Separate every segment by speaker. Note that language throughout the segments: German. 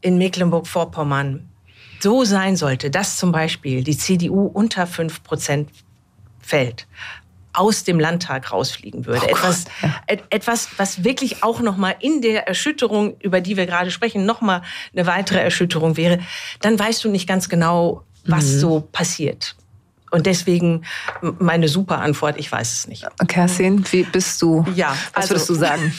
Speaker 1: in Mecklenburg-Vorpommern so sein sollte, dass zum Beispiel die CDU unter 5% fällt, aus dem Landtag rausfliegen würde. Etwas, was wirklich auch nochmal in der Erschütterung, über die wir gerade sprechen, nochmal eine weitere Erschütterung wäre, dann weißt du nicht ganz genau, was so passiert. Und deswegen meine super Antwort, ich weiß es nicht.
Speaker 2: Kerstin, wie bist du?
Speaker 3: Ja,
Speaker 2: was würdest du sagen?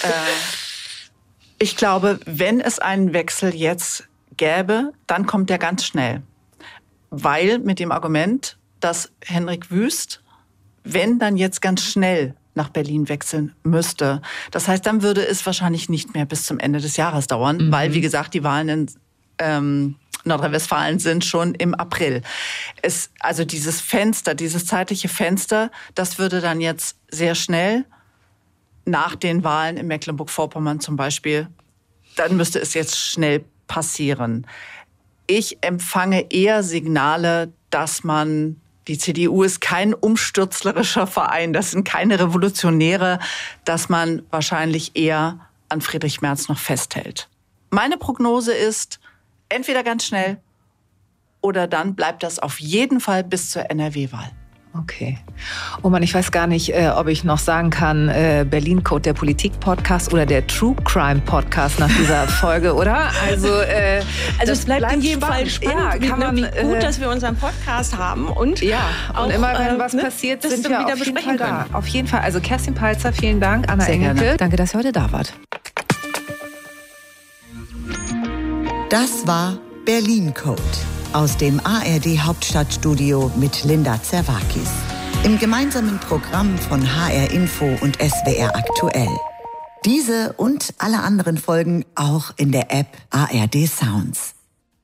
Speaker 3: Ich glaube, wenn es einen Wechsel jetzt gäbe, dann kommt der ganz schnell. Weil mit dem Argument, dass Henrik Wüst, wenn dann jetzt ganz schnell nach Berlin wechseln müsste. Das heißt, dann würde es wahrscheinlich nicht mehr bis zum Ende des Jahres dauern, weil, wie gesagt, die Wahlen in Nordrhein-Westfalen sind schon im April. Also dieses Fenster, dieses zeitliche Fenster, das würde dann jetzt sehr schnell nach den Wahlen in Mecklenburg-Vorpommern zum Beispiel, dann müsste es jetzt schnell passieren. Ich empfange eher Signale, dass die CDU ist kein umstürzlerischer Verein, das sind keine Revolutionäre, dass man wahrscheinlich eher an Friedrich Merz noch festhält. Meine Prognose ist, entweder ganz schnell oder dann bleibt das auf jeden Fall bis zur NRW-Wahl.
Speaker 2: Okay. Oh Mann, ich weiß gar nicht, ob ich noch sagen kann, Berlin Code, der Politik-Podcast oder der True Crime-Podcast nach dieser Folge, oder? Also
Speaker 1: es bleibt in jedem Fall spannend.
Speaker 2: Ja,
Speaker 1: wie gut, dass wir unseren Podcast haben. Und
Speaker 2: auch, immer, wenn was passiert, sind wir
Speaker 1: wieder
Speaker 2: auf jeden
Speaker 1: besprechen
Speaker 2: Fall
Speaker 1: können.
Speaker 2: Da. Auf jeden Fall. Also Kerstin Peitzer, vielen Dank. Anna
Speaker 3: Sehr
Speaker 2: Engelke,
Speaker 3: gerne.
Speaker 2: danke, dass ihr heute da wart.
Speaker 4: Das war Berlin Code aus dem ARD Hauptstadtstudio mit Linda Zerwakis. Im gemeinsamen Programm von HR Info und SWR Aktuell. Diese und alle anderen Folgen auch in der App ARD Sounds.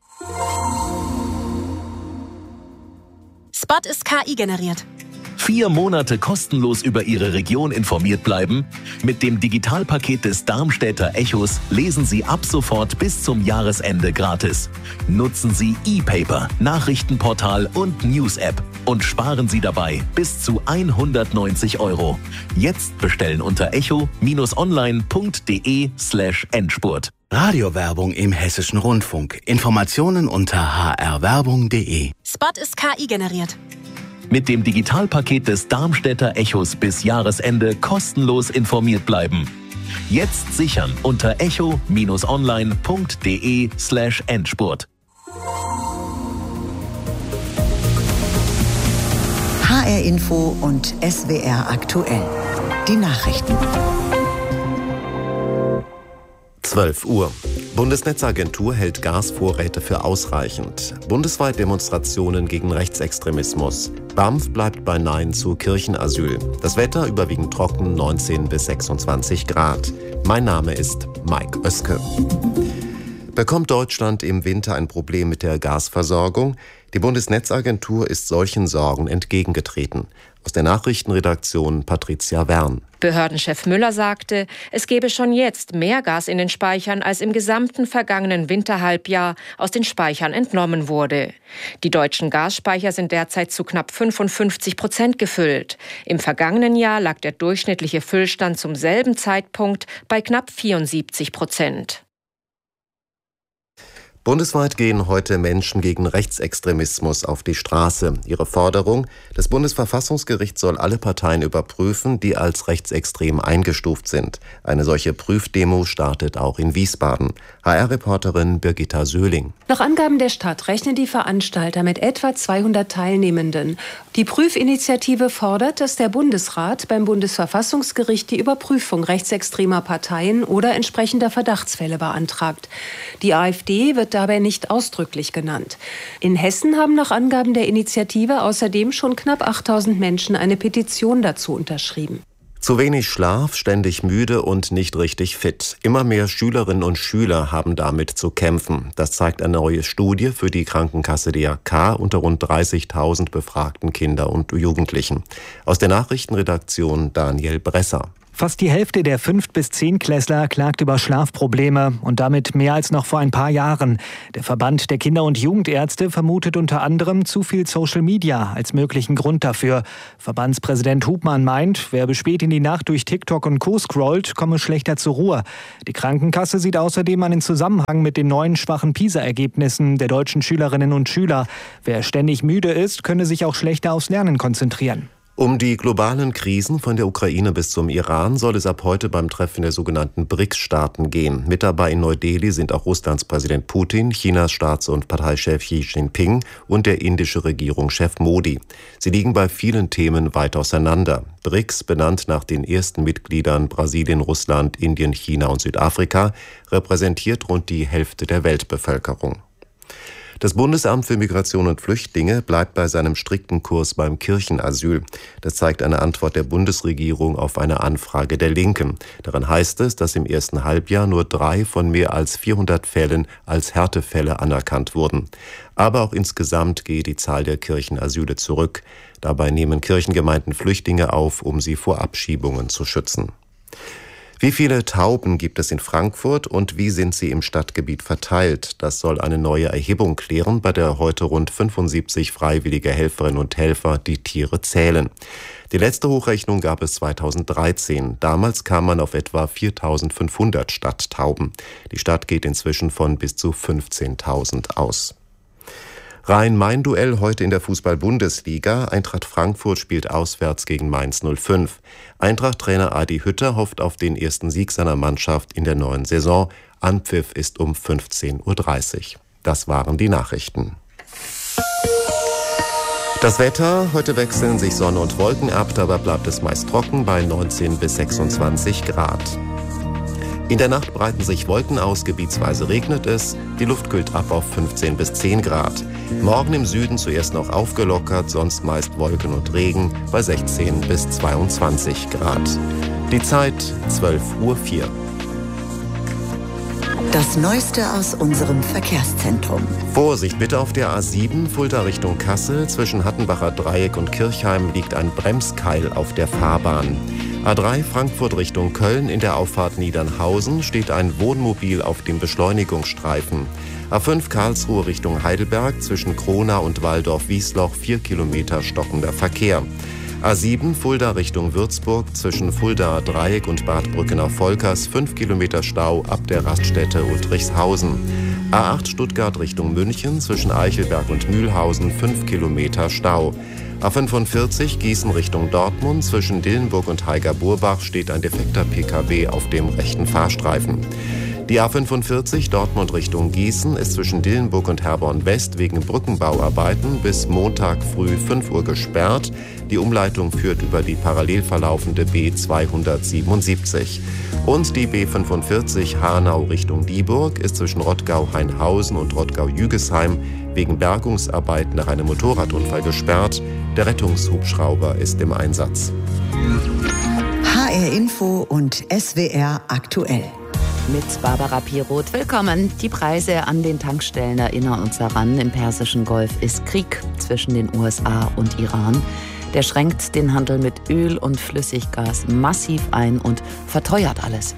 Speaker 5: Spot ist KI generiert.
Speaker 6: 4 Monate kostenlos über Ihre Region informiert bleiben? Mit dem Digitalpaket des Darmstädter Echos lesen Sie ab sofort bis zum Jahresende gratis. Nutzen Sie ePaper, Nachrichtenportal und News-App und sparen Sie dabei bis zu 190 €. Jetzt bestellen unter echo-online.de/Endspurt.
Speaker 7: Radiowerbung im Hessischen Rundfunk. Informationen unter hrwerbung.de.
Speaker 5: Spot ist KI generiert.
Speaker 6: Mit dem Digitalpaket des Darmstädter Echos bis Jahresende kostenlos informiert bleiben. Jetzt sichern unter echo-online.de/Endspurt.
Speaker 4: HR Info und SWR Aktuell. Die Nachrichten.
Speaker 8: 12 Uhr. Bundesnetzagentur hält Gasvorräte für ausreichend. Bundesweit Demonstrationen gegen Rechtsextremismus. BAMF bleibt bei Nein zu Kirchenasyl. Das Wetter überwiegend trocken, 19 bis 26 Grad. Mein Name ist Mike Oeske. Bekommt Deutschland im Winter ein Problem mit der Gasversorgung? Die Bundesnetzagentur ist solchen Sorgen entgegengetreten. Aus der Nachrichtenredaktion Patricia Wern.
Speaker 9: Behördenchef Müller sagte, es gebe schon jetzt mehr Gas in den Speichern, als im gesamten vergangenen Winterhalbjahr aus den Speichern entnommen wurde. Die deutschen Gasspeicher sind derzeit zu knapp 55% gefüllt. Im vergangenen Jahr lag der durchschnittliche Füllstand zum selben Zeitpunkt bei knapp 74%.
Speaker 8: Bundesweit gehen heute Menschen gegen Rechtsextremismus auf die Straße. Ihre Forderung: Das Bundesverfassungsgericht soll alle Parteien überprüfen, die als rechtsextrem eingestuft sind. Eine solche Prüfdemo startet auch in Wiesbaden. HR-Reporterin Birgitta Söhling.
Speaker 10: Nach Angaben der Stadt rechnen die Veranstalter mit etwa 200 Teilnehmenden. Die Prüfinitiative fordert, dass der Bundesrat beim Bundesverfassungsgericht die Überprüfung rechtsextremer Parteien oder entsprechender Verdachtsfälle beantragt. Die AfD wird dabei nicht ausdrücklich genannt. In Hessen haben nach Angaben der Initiative außerdem schon knapp 8000 Menschen eine Petition dazu unterschrieben.
Speaker 8: Zu wenig Schlaf, ständig müde und nicht richtig fit. Immer mehr Schülerinnen und Schüler haben damit zu kämpfen. Das zeigt eine neue Studie für die Krankenkasse DRK unter rund 30.000 befragten Kinder und Jugendlichen. Aus der Nachrichtenredaktion Daniel Bresser.
Speaker 11: Fast die Hälfte der 5- bis 10-Klässler klagt über Schlafprobleme und damit mehr als noch vor ein paar Jahren. Der Verband der Kinder- und Jugendärzte vermutet unter anderem zu viel Social Media als möglichen Grund dafür. Verbandspräsident Hubmann meint, wer bis spät in die Nacht durch TikTok und Co. scrollt, komme schlechter zur Ruhe. Die Krankenkasse sieht außerdem einen Zusammenhang mit den neuen schwachen PISA-Ergebnissen der deutschen Schülerinnen und Schüler. Wer ständig müde ist, könne sich auch schlechter aufs Lernen konzentrieren.
Speaker 8: Um die globalen Krisen von der Ukraine bis zum Iran soll es ab heute beim Treffen der sogenannten BRICS-Staaten gehen. Mit dabei in Neu-Delhi sind auch Russlands Präsident Putin, Chinas Staats- und Parteichef Xi Jinping und der indische Regierungschef Modi. Sie liegen bei vielen Themen weit auseinander. BRICS, benannt nach den ersten Mitgliedern Brasilien, Russland, Indien, China und Südafrika, repräsentiert rund die Hälfte der Weltbevölkerung. Das Bundesamt für Migration und Flüchtlinge bleibt bei seinem strikten Kurs beim Kirchenasyl. Das zeigt eine Antwort der Bundesregierung auf eine Anfrage der Linken. Darin heißt es, dass im ersten Halbjahr nur 3 von mehr als 400 Fällen als Härtefälle anerkannt wurden. Aber auch insgesamt gehe die Zahl der Kirchenasyle zurück. Dabei nehmen Kirchengemeinden Flüchtlinge auf, um sie vor Abschiebungen zu schützen. Wie viele Tauben gibt es in Frankfurt und wie sind sie im Stadtgebiet verteilt? Das soll eine neue Erhebung klären, bei der heute rund 75 freiwillige Helferinnen und Helfer die Tiere zählen. Die letzte Hochrechnung gab es 2013. Damals kam man auf etwa 4.500 Stadttauben. Die Stadt geht inzwischen von bis zu 15.000 aus. Rhein-Main-Duell heute in der Fußball-Bundesliga. Eintracht Frankfurt spielt auswärts gegen Mainz 05. Eintracht-Trainer Adi Hütter hofft auf den ersten Sieg seiner Mannschaft in der neuen Saison. Anpfiff ist um 15:30 Uhr. Das waren die Nachrichten. Das Wetter, heute wechseln sich Sonne und Wolken ab, dabei bleibt es meist trocken bei 19 bis 26 Grad. In der Nacht breiten sich Wolken aus, gebietsweise regnet es, die Luft kühlt ab auf 15 bis 10 Grad. Morgen im Süden zuerst noch aufgelockert, sonst meist Wolken und Regen bei 16 bis 22 Grad. Die Zeit 12:04 Uhr.
Speaker 4: Das Neueste aus unserem Verkehrszentrum.
Speaker 8: Vorsicht bitte auf der A7 Fulda Richtung Kassel. Zwischen Hattenbacher Dreieck und Kirchheim liegt ein Bremskeil auf der Fahrbahn. A3 Frankfurt Richtung Köln, in der Auffahrt Niedernhausen steht ein Wohnmobil auf dem Beschleunigungsstreifen. A5 Karlsruhe Richtung Heidelberg, zwischen Kronau und Walldorf-Wiesloch 4 Kilometer stockender Verkehr. A7 Fulda Richtung Würzburg, zwischen Fulda Dreieck und Bad Brückenau-Volkers 5 Kilometer Stau ab der Raststätte Ulrichshausen. A8 Stuttgart Richtung München, zwischen Eichelberg und Mühlhausen 5 Kilometer Stau. A45 Gießen Richtung Dortmund, zwischen Dillenburg und Haiger-Burbach steht ein defekter PKW auf dem rechten Fahrstreifen. Die A45 Dortmund Richtung Gießen ist zwischen Dillenburg und Herborn West wegen Brückenbauarbeiten bis Montag früh 5 Uhr gesperrt. Die Umleitung führt über die parallel verlaufende B277. Und die B45 Hanau Richtung Dieburg ist zwischen Rottgau-Hainhausen und Rottgau-Jügesheim wegen Bergungsarbeiten nach einem Motorradunfall gesperrt. Der Rettungshubschrauber ist im Einsatz.
Speaker 4: HR Info und SWR aktuell.
Speaker 12: Mit Barbara Piroth. Willkommen. Die Preise an den Tankstellen erinnern uns daran, im Persischen Golf ist Krieg zwischen den USA und Iran. Der schränkt den Handel mit Öl und Flüssiggas massiv ein und verteuert alles.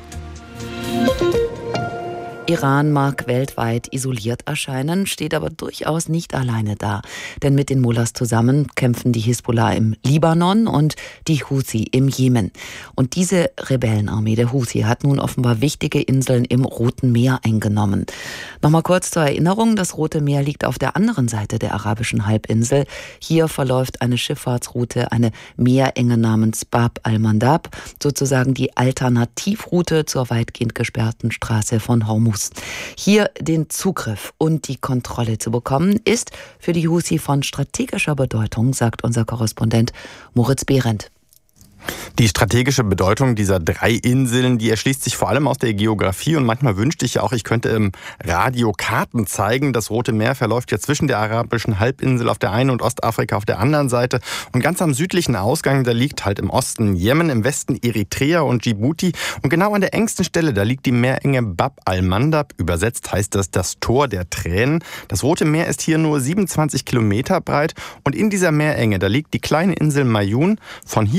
Speaker 12: Iran mag weltweit isoliert erscheinen, steht aber durchaus nicht alleine da. Denn mit den Mullahs zusammen kämpfen die Hisbollah im Libanon und die Houthi im Jemen. Und diese Rebellenarmee der Houthi hat nun offenbar wichtige Inseln im Roten Meer eingenommen. Nochmal kurz zur Erinnerung, das Rote Meer liegt auf der anderen Seite der arabischen Halbinsel. Hier verläuft eine Schifffahrtsroute, eine Meerenge namens Bab al-Mandab, sozusagen die Alternativroute zur weitgehend gesperrten Straße von Hormuz. Hier den Zugriff und die Kontrolle zu bekommen, ist für die Houthi von strategischer Bedeutung, sagt unser Korrespondent Moritz Behrendt.
Speaker 13: Die strategische Bedeutung dieser 3 Inseln, die erschließt sich vor allem aus der Geografie und manchmal wünschte ich ja auch, ich könnte im Radio Karten zeigen. Das Rote Meer verläuft ja zwischen der arabischen Halbinsel auf der einen und Ostafrika auf der anderen Seite und ganz am südlichen Ausgang, da liegt halt im Osten Jemen, im Westen Eritrea und Djibouti und genau an der engsten Stelle, da liegt die Meerenge Bab al-Mandab, übersetzt heißt das Tor der Tränen. Das Rote Meer ist hier nur 27 Kilometer breit und in dieser Meerenge, da liegt die kleine Insel Mayun. Von hier aus ist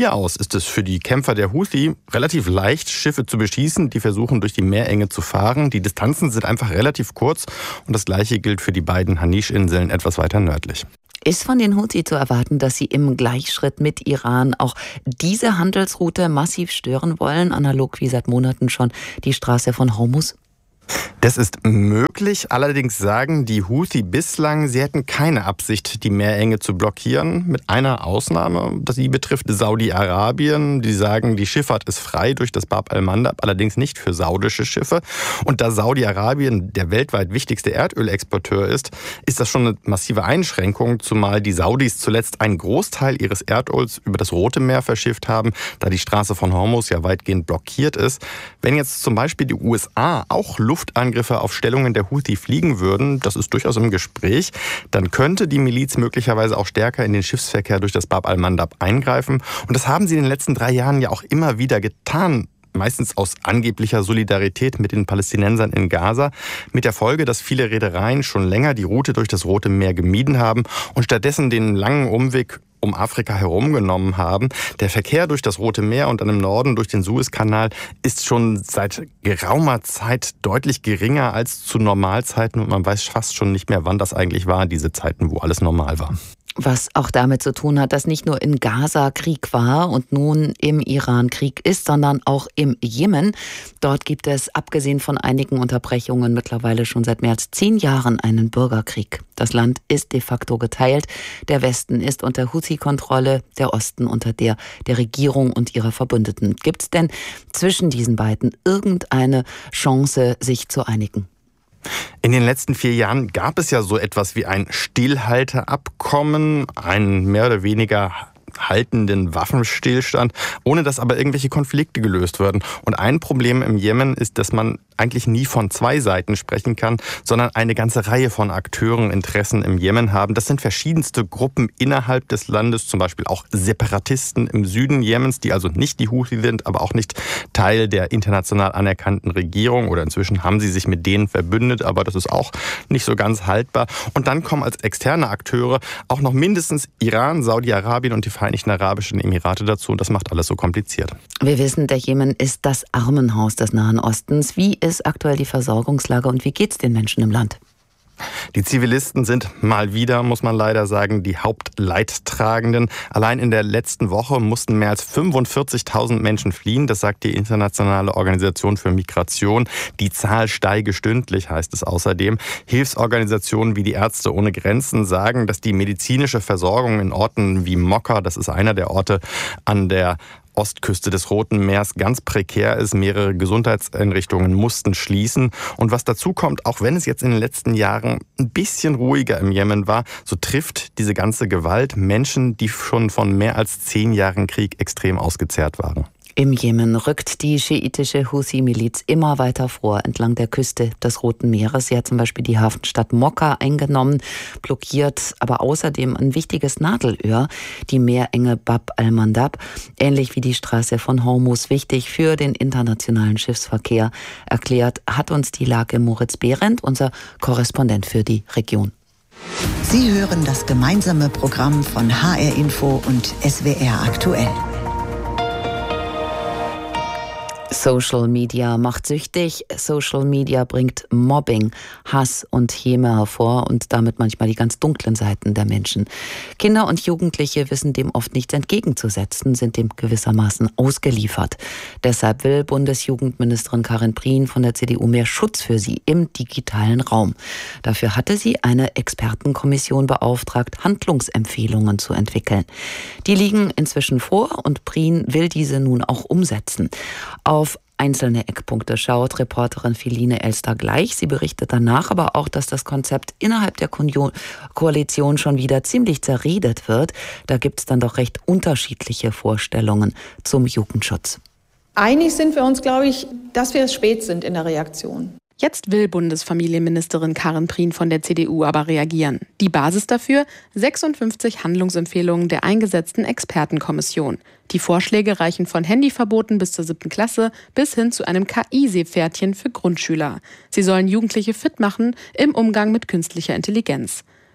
Speaker 13: ist es für die Kämpfer der Houthi relativ leicht, Schiffe zu beschießen, die versuchen, durch die Meerenge zu fahren. Die Distanzen sind einfach relativ kurz und das Gleiche gilt für die beiden Hanisch-Inseln etwas weiter nördlich.
Speaker 12: Ist von den Houthi zu erwarten, dass sie im Gleichschritt mit Iran auch diese Handelsroute massiv stören wollen, analog wie seit Monaten schon die Straße von Hormuz?
Speaker 13: Das ist möglich, allerdings sagen die Houthi bislang, sie hätten keine Absicht, die Meerenge zu blockieren, mit einer Ausnahme, die betrifft Saudi-Arabien. Die sagen, die Schifffahrt ist frei durch das Bab al-Mandab, allerdings nicht für saudische Schiffe. Und da Saudi-Arabien der weltweit wichtigste Erdölexporteur ist das schon eine massive Einschränkung, zumal die Saudis zuletzt einen Großteil ihres Erdöls über das Rote Meer verschifft haben, da die Straße von Hormuz ja weitgehend blockiert ist. Wenn jetzt zum Beispiel die USA auch Luftangriffe auf Stellungen der Houthi fliegen würden, das ist durchaus im Gespräch, dann könnte die Miliz möglicherweise auch stärker in den Schiffsverkehr durch das Bab al-Mandab eingreifen. Und das haben sie in den letzten 3 Jahren ja auch immer wieder getan. Meistens aus angeblicher Solidarität mit den Palästinensern in Gaza, mit der Folge, dass viele Reedereien schon länger die Route durch das Rote Meer gemieden haben und stattdessen den langen Umweg um Afrika herumgenommen haben. Der Verkehr durch das Rote Meer und dann im Norden durch den Suezkanal ist schon seit geraumer Zeit deutlich geringer als zu Normalzeiten und man weiß fast schon nicht mehr, wann das eigentlich war, diese Zeiten, wo alles normal war.
Speaker 12: Was auch damit zu tun hat, dass nicht nur in Gaza Krieg war und nun im Iran Krieg ist, sondern auch im Jemen. Dort gibt es, abgesehen von einigen Unterbrechungen, mittlerweile schon seit mehr als 10 Jahren einen Bürgerkrieg. Das Land ist de facto geteilt. Der Westen ist unter Houthi-Kontrolle, der Osten unter der Regierung und ihrer Verbündeten. Gibt es denn zwischen diesen beiden irgendeine Chance, sich zu einigen?
Speaker 13: In den letzten 4 Jahren gab es ja so etwas wie ein Stillhalteabkommen, ein mehr oder weniger haltenden Waffenstillstand, ohne dass aber irgendwelche Konflikte gelöst werden. Und ein Problem im Jemen ist, dass man eigentlich nie von 2 Seiten sprechen kann, sondern eine ganze Reihe von Akteuren Interessen im Jemen haben. Das sind verschiedenste Gruppen innerhalb des Landes, zum Beispiel auch Separatisten im Süden Jemens, die also nicht die Houthi sind, aber auch nicht Teil der international anerkannten Regierung, oder inzwischen haben sie sich mit denen verbündet, aber das ist auch nicht so ganz haltbar. Und dann kommen als externe Akteure auch noch mindestens Iran, Saudi-Arabien und die Vereinigten Arabischen Emirate dazu, und das macht alles so kompliziert.
Speaker 12: Wir wissen, der Jemen ist das Armenhaus des Nahen Ostens. Wie ist aktuell die Versorgungslage und wie geht es den Menschen im Land?
Speaker 13: Die Zivilisten sind mal wieder, muss man leider sagen, die Hauptleidtragenden. Allein in der letzten Woche mussten mehr als 45.000 Menschen fliehen. Das sagt die Internationale Organisation für Migration. Die Zahl steige stündlich, heißt es außerdem. Hilfsorganisationen wie die Ärzte ohne Grenzen sagen, dass die medizinische Versorgung in Orten wie Mokka, das ist einer der Orte an der Ostküste des Roten Meers, ganz prekär ist. Mehrere Gesundheitseinrichtungen mussten schließen. Und was dazu kommt, auch wenn es jetzt in den letzten Jahren ein bisschen ruhiger im Jemen war, so trifft diese ganze Gewalt Menschen, die schon von mehr als 10 Jahren Krieg extrem ausgezehrt waren.
Speaker 12: Im Jemen rückt die schiitische Houthi-Miliz immer weiter vor, entlang der Küste des Roten Meeres. Sie hat zum Beispiel die Hafenstadt Mokka eingenommen, blockiert aber außerdem ein wichtiges Nadelöhr, die Meerenge Bab al-Mandab, ähnlich wie die Straße von Hormuz, wichtig für den internationalen Schiffsverkehr. Erklärt hat uns die Lage Moritz Behrendt, unser Korrespondent für die Region.
Speaker 4: Sie hören das gemeinsame Programm von HR Info und SWR aktuell.
Speaker 12: Social Media macht süchtig. Social Media bringt Mobbing, Hass und Häme hervor und damit manchmal die ganz dunklen Seiten der Menschen. Kinder und Jugendliche wissen dem oft nichts entgegenzusetzen, sind dem gewissermaßen ausgeliefert. Deshalb will Bundesjugendministerin Karin Prien von der CDU mehr Schutz für sie im digitalen Raum. Dafür hatte sie eine Expertenkommission beauftragt, Handlungsempfehlungen zu entwickeln. Die liegen inzwischen vor und Prien will diese nun auch umsetzen. Auf einzelne Eckpunkte schaut Reporterin Philine Elster gleich. Sie berichtet danach aber auch, dass das Konzept innerhalb der Koalition schon wieder ziemlich zerredet wird. Da gibt es dann doch recht unterschiedliche Vorstellungen zum Jugendschutz.
Speaker 14: Einig sind wir uns, glaube ich, dass wir spät sind in der Reaktion.
Speaker 15: Jetzt will Bundesfamilienministerin Karin Prien von der CDU aber reagieren. Die Basis dafür: 56 Handlungsempfehlungen der eingesetzten Expertenkommission. Die Vorschläge reichen von Handyverboten bis zur 7. Klasse bis hin zu einem KI-Seepferdchen für Grundschüler. Sie sollen Jugendliche fit machen im Umgang mit künstlicher Intelligenz.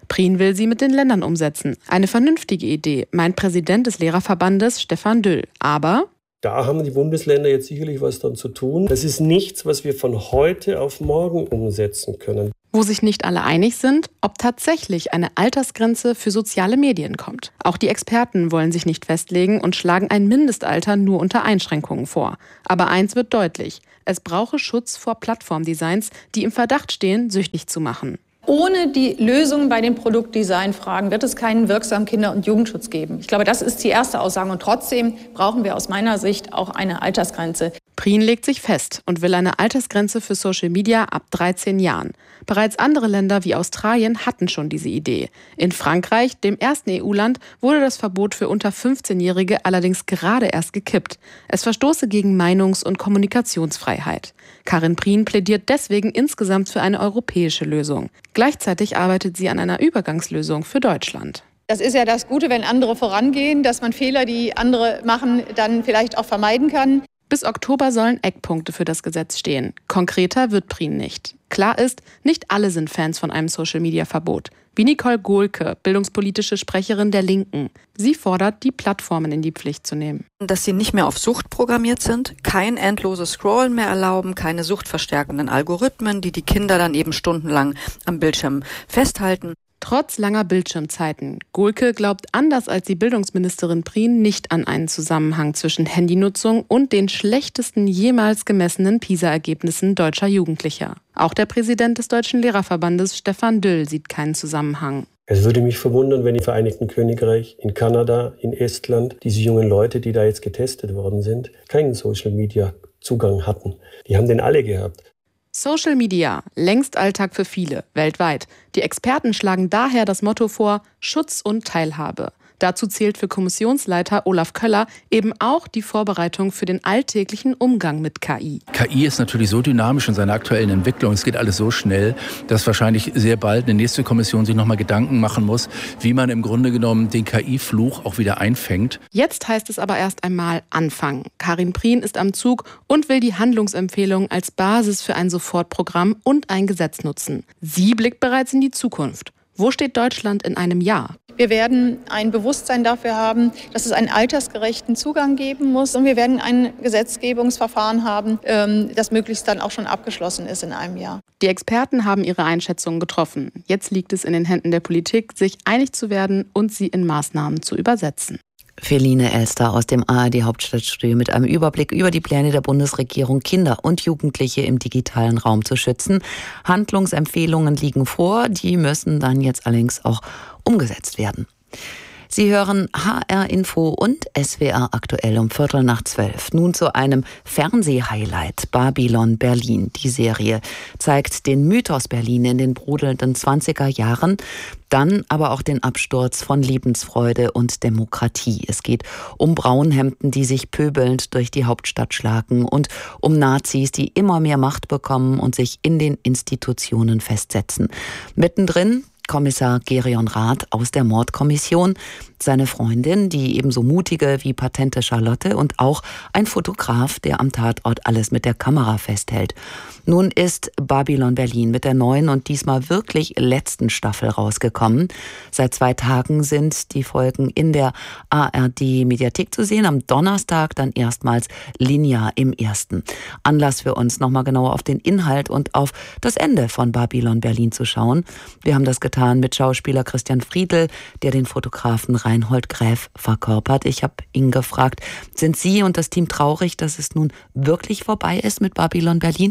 Speaker 15: Prien will sie mit den Ländern umsetzen. Eine vernünftige Idee, meint Präsident des Lehrerverbandes Stefan Düll. Aber
Speaker 16: da haben die Bundesländer jetzt sicherlich was dran zu tun. Das ist nichts, was wir von heute auf morgen umsetzen können.
Speaker 15: Wo sich nicht alle einig sind, ob tatsächlich eine Altersgrenze für soziale Medien kommt. Auch die Experten wollen sich nicht festlegen und schlagen ein Mindestalter nur unter Einschränkungen vor. Aber eins wird deutlich: Es brauche Schutz vor Plattformdesigns, die im Verdacht stehen, süchtig zu machen.
Speaker 14: Ohne die Lösung bei den Produktdesignfragen wird es keinen wirksamen Kinder- und Jugendschutz geben. Ich glaube, das ist die erste Aussage. Und trotzdem brauchen wir aus meiner Sicht auch eine Altersgrenze.
Speaker 15: Prien legt sich fest und will eine Altersgrenze für Social Media ab 13 Jahren. Bereits andere Länder wie Australien hatten schon diese Idee. In Frankreich, dem ersten EU-Land, wurde das Verbot für unter 15-Jährige allerdings gerade erst gekippt. Es verstoße gegen Meinungs- und Kommunikationsfreiheit. Karin Prien plädiert deswegen insgesamt für eine europäische Lösung. Gleichzeitig arbeitet sie an einer Übergangslösung für Deutschland.
Speaker 14: Das ist ja das Gute, wenn andere vorangehen, dass man Fehler, die andere machen, dann vielleicht auch vermeiden kann.
Speaker 15: Bis Oktober sollen Eckpunkte für das Gesetz stehen. Konkreter wird Prien nicht. Klar ist, nicht alle sind Fans von einem Social-Media-Verbot. Wie Nicole Gohlke, bildungspolitische Sprecherin der Linken. Sie fordert, die Plattformen in die Pflicht zu nehmen.
Speaker 17: Dass sie nicht mehr auf Sucht programmiert sind, kein endloses Scrollen mehr erlauben, keine suchtverstärkenden Algorithmen, die Kinder dann eben stundenlang am Bildschirm festhalten.
Speaker 15: Trotz langer Bildschirmzeiten. Gohlke glaubt anders als die Bildungsministerin Prien nicht an einen Zusammenhang zwischen Handynutzung und den schlechtesten jemals gemessenen PISA-Ergebnissen deutscher Jugendlicher. Auch der Präsident des Deutschen Lehrerverbandes Stefan Düll sieht keinen Zusammenhang.
Speaker 16: Es würde mich verwundern, wenn im Vereinigten Königreich, in Kanada, in Estland diese jungen Leute, die da jetzt getestet worden sind, keinen Social-Media-Zugang hatten. Die haben den alle gehabt.
Speaker 15: Social Media, längst Alltag für viele, weltweit. Die Experten schlagen daher das Motto vor: Schutz und Teilhabe. Dazu zählt für Kommissionsleiter Olaf Köller eben auch die Vorbereitung für den alltäglichen Umgang mit KI.
Speaker 18: KI ist natürlich so dynamisch in seiner aktuellen Entwicklung, es geht alles so schnell, dass wahrscheinlich sehr bald eine nächste Kommission sich nochmal Gedanken machen muss, wie man im Grunde genommen den KI-Fluch auch wieder einfängt.
Speaker 15: Jetzt heißt es aber erst einmal anfangen. Karin Prien ist am Zug und will die Handlungsempfehlung als Basis für ein Sofortprogramm und ein Gesetz nutzen. Sie blickt bereits in die Zukunft. Wo steht Deutschland in einem Jahr?
Speaker 14: Wir werden ein Bewusstsein dafür haben, dass es einen altersgerechten Zugang geben muss. Und wir werden ein Gesetzgebungsverfahren haben, das möglichst dann auch schon abgeschlossen ist in einem Jahr.
Speaker 15: Die Experten haben ihre Einschätzungen getroffen. Jetzt liegt es in den Händen der Politik, sich einig zu werden und sie in Maßnahmen zu übersetzen.
Speaker 12: Feline Elster aus dem ARD-Hauptstadtstudio mit einem Überblick über die Pläne der Bundesregierung, Kinder und Jugendliche im digitalen Raum zu schützen. Handlungsempfehlungen liegen vor, die müssen dann jetzt allerdings auch umgesetzt werden. Sie hören HR Info und SWR aktuell um 11:15. Nun zu einem Fernsehhighlight. Babylon Berlin. Die Serie zeigt den Mythos Berlin in den brodelnden 20er Jahren, dann aber auch den Absturz von Lebensfreude und Demokratie. Es geht um Braunhemden, die sich pöbelnd durch die Hauptstadt schlagen, und um Nazis, die immer mehr Macht bekommen und sich in den Institutionen festsetzen. Mittendrin Kommissar Gerion Rath aus der Mordkommission, seine Freundin, die ebenso mutige wie patente Charlotte, und auch ein Fotograf, der am Tatort alles mit der Kamera festhält. Nun ist Babylon Berlin mit der neuen und diesmal wirklich letzten Staffel rausgekommen. Seit 2 Tagen sind die Folgen in der ARD-Mediathek zu sehen. Am Donnerstag dann erstmals linear im ersten. Anlass für uns, nochmal genauer auf den Inhalt und auf das Ende von Babylon Berlin zu schauen. Wir haben das getan mit Schauspieler Christian Friedl, der den Fotografen Reinhold Gräf verkörpert. Ich habe ihn gefragt, sind Sie und das Team traurig, dass es nun wirklich vorbei ist mit Babylon Berlin?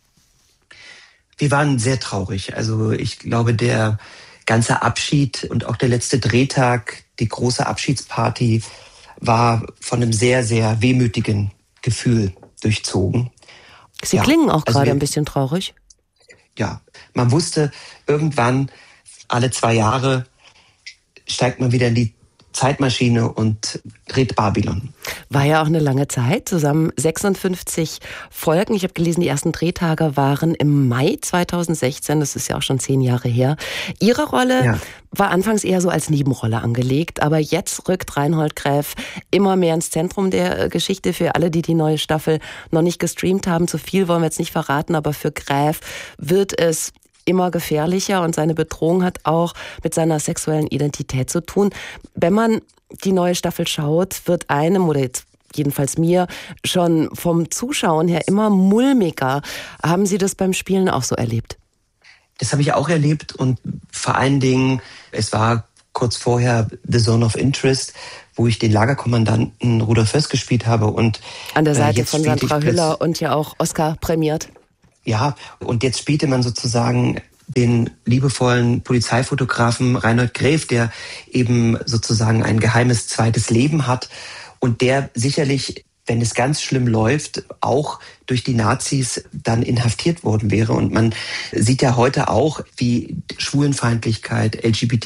Speaker 19: Wir waren sehr traurig. Also ich glaube, der ganze Abschied und auch der letzte Drehtag, die große Abschiedsparty, war von einem sehr, sehr wehmütigen Gefühl durchzogen.
Speaker 12: Sie klingen auch gerade ein bisschen traurig.
Speaker 19: Ja, man wusste, irgendwann, alle 2 Jahre, steigt man wieder in die Zeitmaschine und dreht Babylon.
Speaker 12: War ja auch eine lange Zeit, zusammen 56 Folgen. Ich habe gelesen, die ersten Drehtage waren im Mai 2016, das ist ja auch schon 10 Jahre her. Ihre Rolle war anfangs eher so als Nebenrolle angelegt, aber jetzt rückt Reinhold Gräf immer mehr ins Zentrum der Geschichte. Für alle, die die neue Staffel noch nicht gestreamt haben, zu viel wollen wir jetzt nicht verraten, aber für Gräf wird es
Speaker 20: immer gefährlicher und seine Bedrohung hat auch mit seiner sexuellen Identität zu tun. Wenn man die neue Staffel schaut, wird einem oder jetzt jedenfalls mir schon vom Zuschauen her immer mulmiger. Haben Sie das beim Spielen auch so erlebt?
Speaker 19: Das habe ich auch erlebt und vor allen Dingen, es war kurz vorher The Zone of Interest, wo ich den Lagerkommandanten Rudolf Höss gespielt habe. Und
Speaker 20: an der Seite von Sandra Hüller und ja auch Oscar prämiert.
Speaker 19: Ja, und jetzt spielte man sozusagen den liebevollen Polizeifotografen Reinhold Gräf, der eben sozusagen ein geheimes zweites Leben hat und der sicherlich, wenn es ganz schlimm läuft, auch durch die Nazis dann inhaftiert worden wäre. Und man sieht ja heute auch, wie Schwulenfeindlichkeit,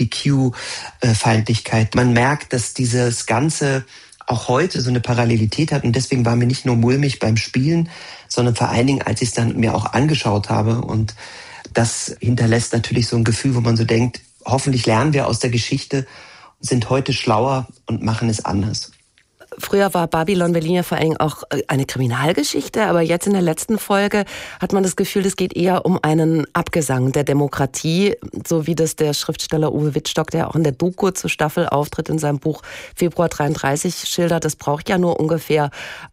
Speaker 19: LGBTQ-Feindlichkeit, man merkt, dass dieses Ganze auch heute so eine Parallelität hat. Und deswegen war mir nicht nur mulmig beim Spielen, sondern vor allen Dingen, als ich es dann mir auch angeschaut habe. Und das hinterlässt natürlich so ein Gefühl, wo man so denkt, hoffentlich lernen wir aus der Geschichte, sind heute schlauer und machen es anders.
Speaker 20: Früher war Babylon Berlin ja vor allem auch eine Kriminalgeschichte, aber jetzt in der letzten Folge hat man das Gefühl, es geht eher um einen Abgesang der Demokratie, so wie das der Schriftsteller Uwe Wittstock, der auch in der Doku zur Staffel auftritt, in seinem Buch Februar 33 schildert. Es braucht ja nur ungefähr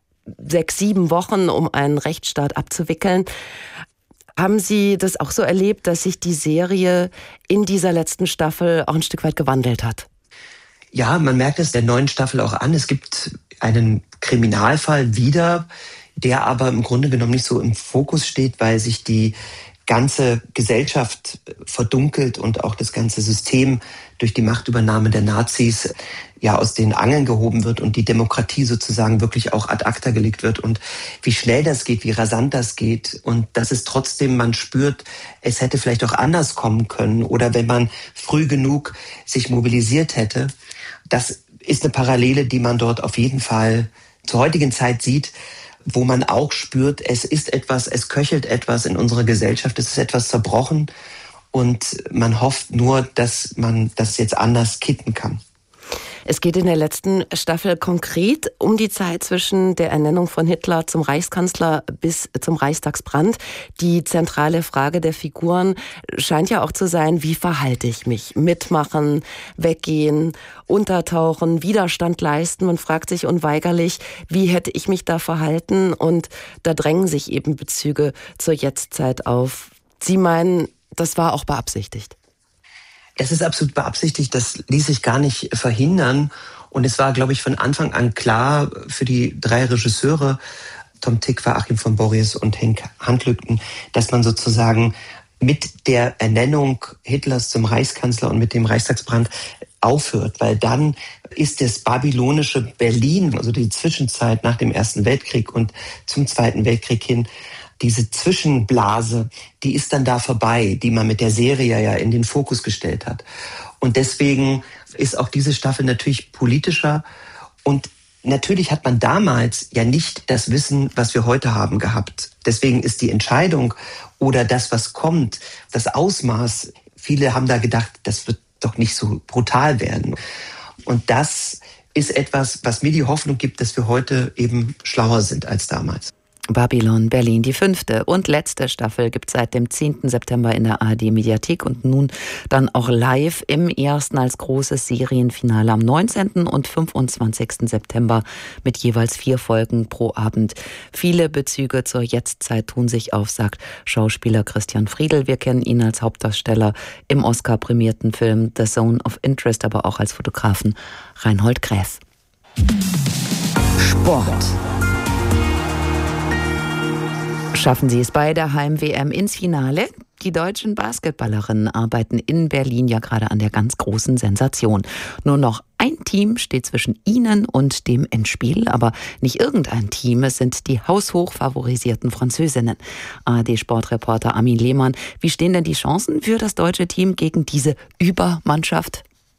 Speaker 20: 6-7 Wochen, um einen Rechtsstaat abzuwickeln. Haben Sie das auch so erlebt, dass sich die Serie in dieser letzten Staffel auch ein Stück weit gewandelt hat?
Speaker 19: Ja, man merkt es der neuen Staffel auch an. Es gibt einen Kriminalfall wieder, der aber im Grunde genommen nicht so im Fokus steht, weil sich die ganze Gesellschaft verdunkelt und auch das ganze System durch die Machtübernahme der Nazis ja aus den Angeln gehoben wird und die Demokratie sozusagen wirklich auch ad acta gelegt wird. Und wie schnell das geht, wie rasant das geht und dass es trotzdem, man spürt, es hätte vielleicht auch anders kommen können oder wenn man früh genug sich mobilisiert hätte. Das ist eine Parallele, die man dort auf jeden Fall zur heutigen Zeit sieht, wo man auch spürt, es ist etwas, es köchelt etwas in unserer Gesellschaft, es ist etwas zerbrochen und man hofft nur, dass man das jetzt anders kitten kann.
Speaker 20: Es geht in der letzten Staffel konkret um die Zeit zwischen der Ernennung von Hitler zum Reichskanzler bis zum Reichstagsbrand. Die zentrale Frage der Figuren scheint ja auch zu sein, wie verhalte ich mich? Mitmachen, weggehen, untertauchen, Widerstand leisten. Man fragt sich unweigerlich, wie hätte ich mich da verhalten? Und da drängen sich eben Bezüge zur Jetztzeit auf. Sie meinen, das war auch beabsichtigt?
Speaker 19: Es ist absolut beabsichtigt, das ließ sich gar nicht verhindern. Und es war, glaube ich, von Anfang an klar für die 3 Regisseure, Tom Tykwer, Achim von Borries und Henk Handlügten, dass man sozusagen mit der Ernennung Hitlers zum Reichskanzler und mit dem Reichstagsbrand aufhört. Weil dann ist das babylonische Berlin, also die Zwischenzeit nach dem Ersten Weltkrieg und zum Zweiten Weltkrieg hin, diese Zwischenblase, die ist dann da vorbei, die man mit der Serie ja in den Fokus gestellt hat. Und deswegen ist auch diese Staffel natürlich politischer. Und natürlich hat man damals ja nicht das Wissen, was wir heute haben, gehabt. Deswegen ist die Entscheidung oder das, was kommt, das Ausmaß, viele haben da gedacht, das wird doch nicht so brutal werden. Und das ist etwas, was mir die Hoffnung gibt, dass wir heute eben schlauer sind als damals.
Speaker 20: Babylon Berlin, die 5. und letzte Staffel gibt es seit dem 10. September in der ARD-Mediathek und nun dann auch live im ersten als großes Serienfinale am 19. und 25. September mit jeweils 4 Folgen pro Abend. Viele Bezüge zur Jetztzeit tun sich auf, sagt Schauspieler Christian Friedl. Wir kennen ihn als Hauptdarsteller im Oscar-prämierten Film The Zone of Interest, aber auch als Fotografen Reinhold Gräf.
Speaker 4: Sport.
Speaker 20: Schaffen sie es bei der Heim-WM ins Finale? Die deutschen Basketballerinnen arbeiten in Berlin ja gerade an der ganz großen Sensation. Nur noch ein Team steht zwischen ihnen und dem Endspiel, aber nicht irgendein Team, es sind die haushoch favorisierten Französinnen. ARD-Sportreporter Armin Lehmann, wie stehen denn die Chancen für das deutsche Team gegen diese Übermannschaft?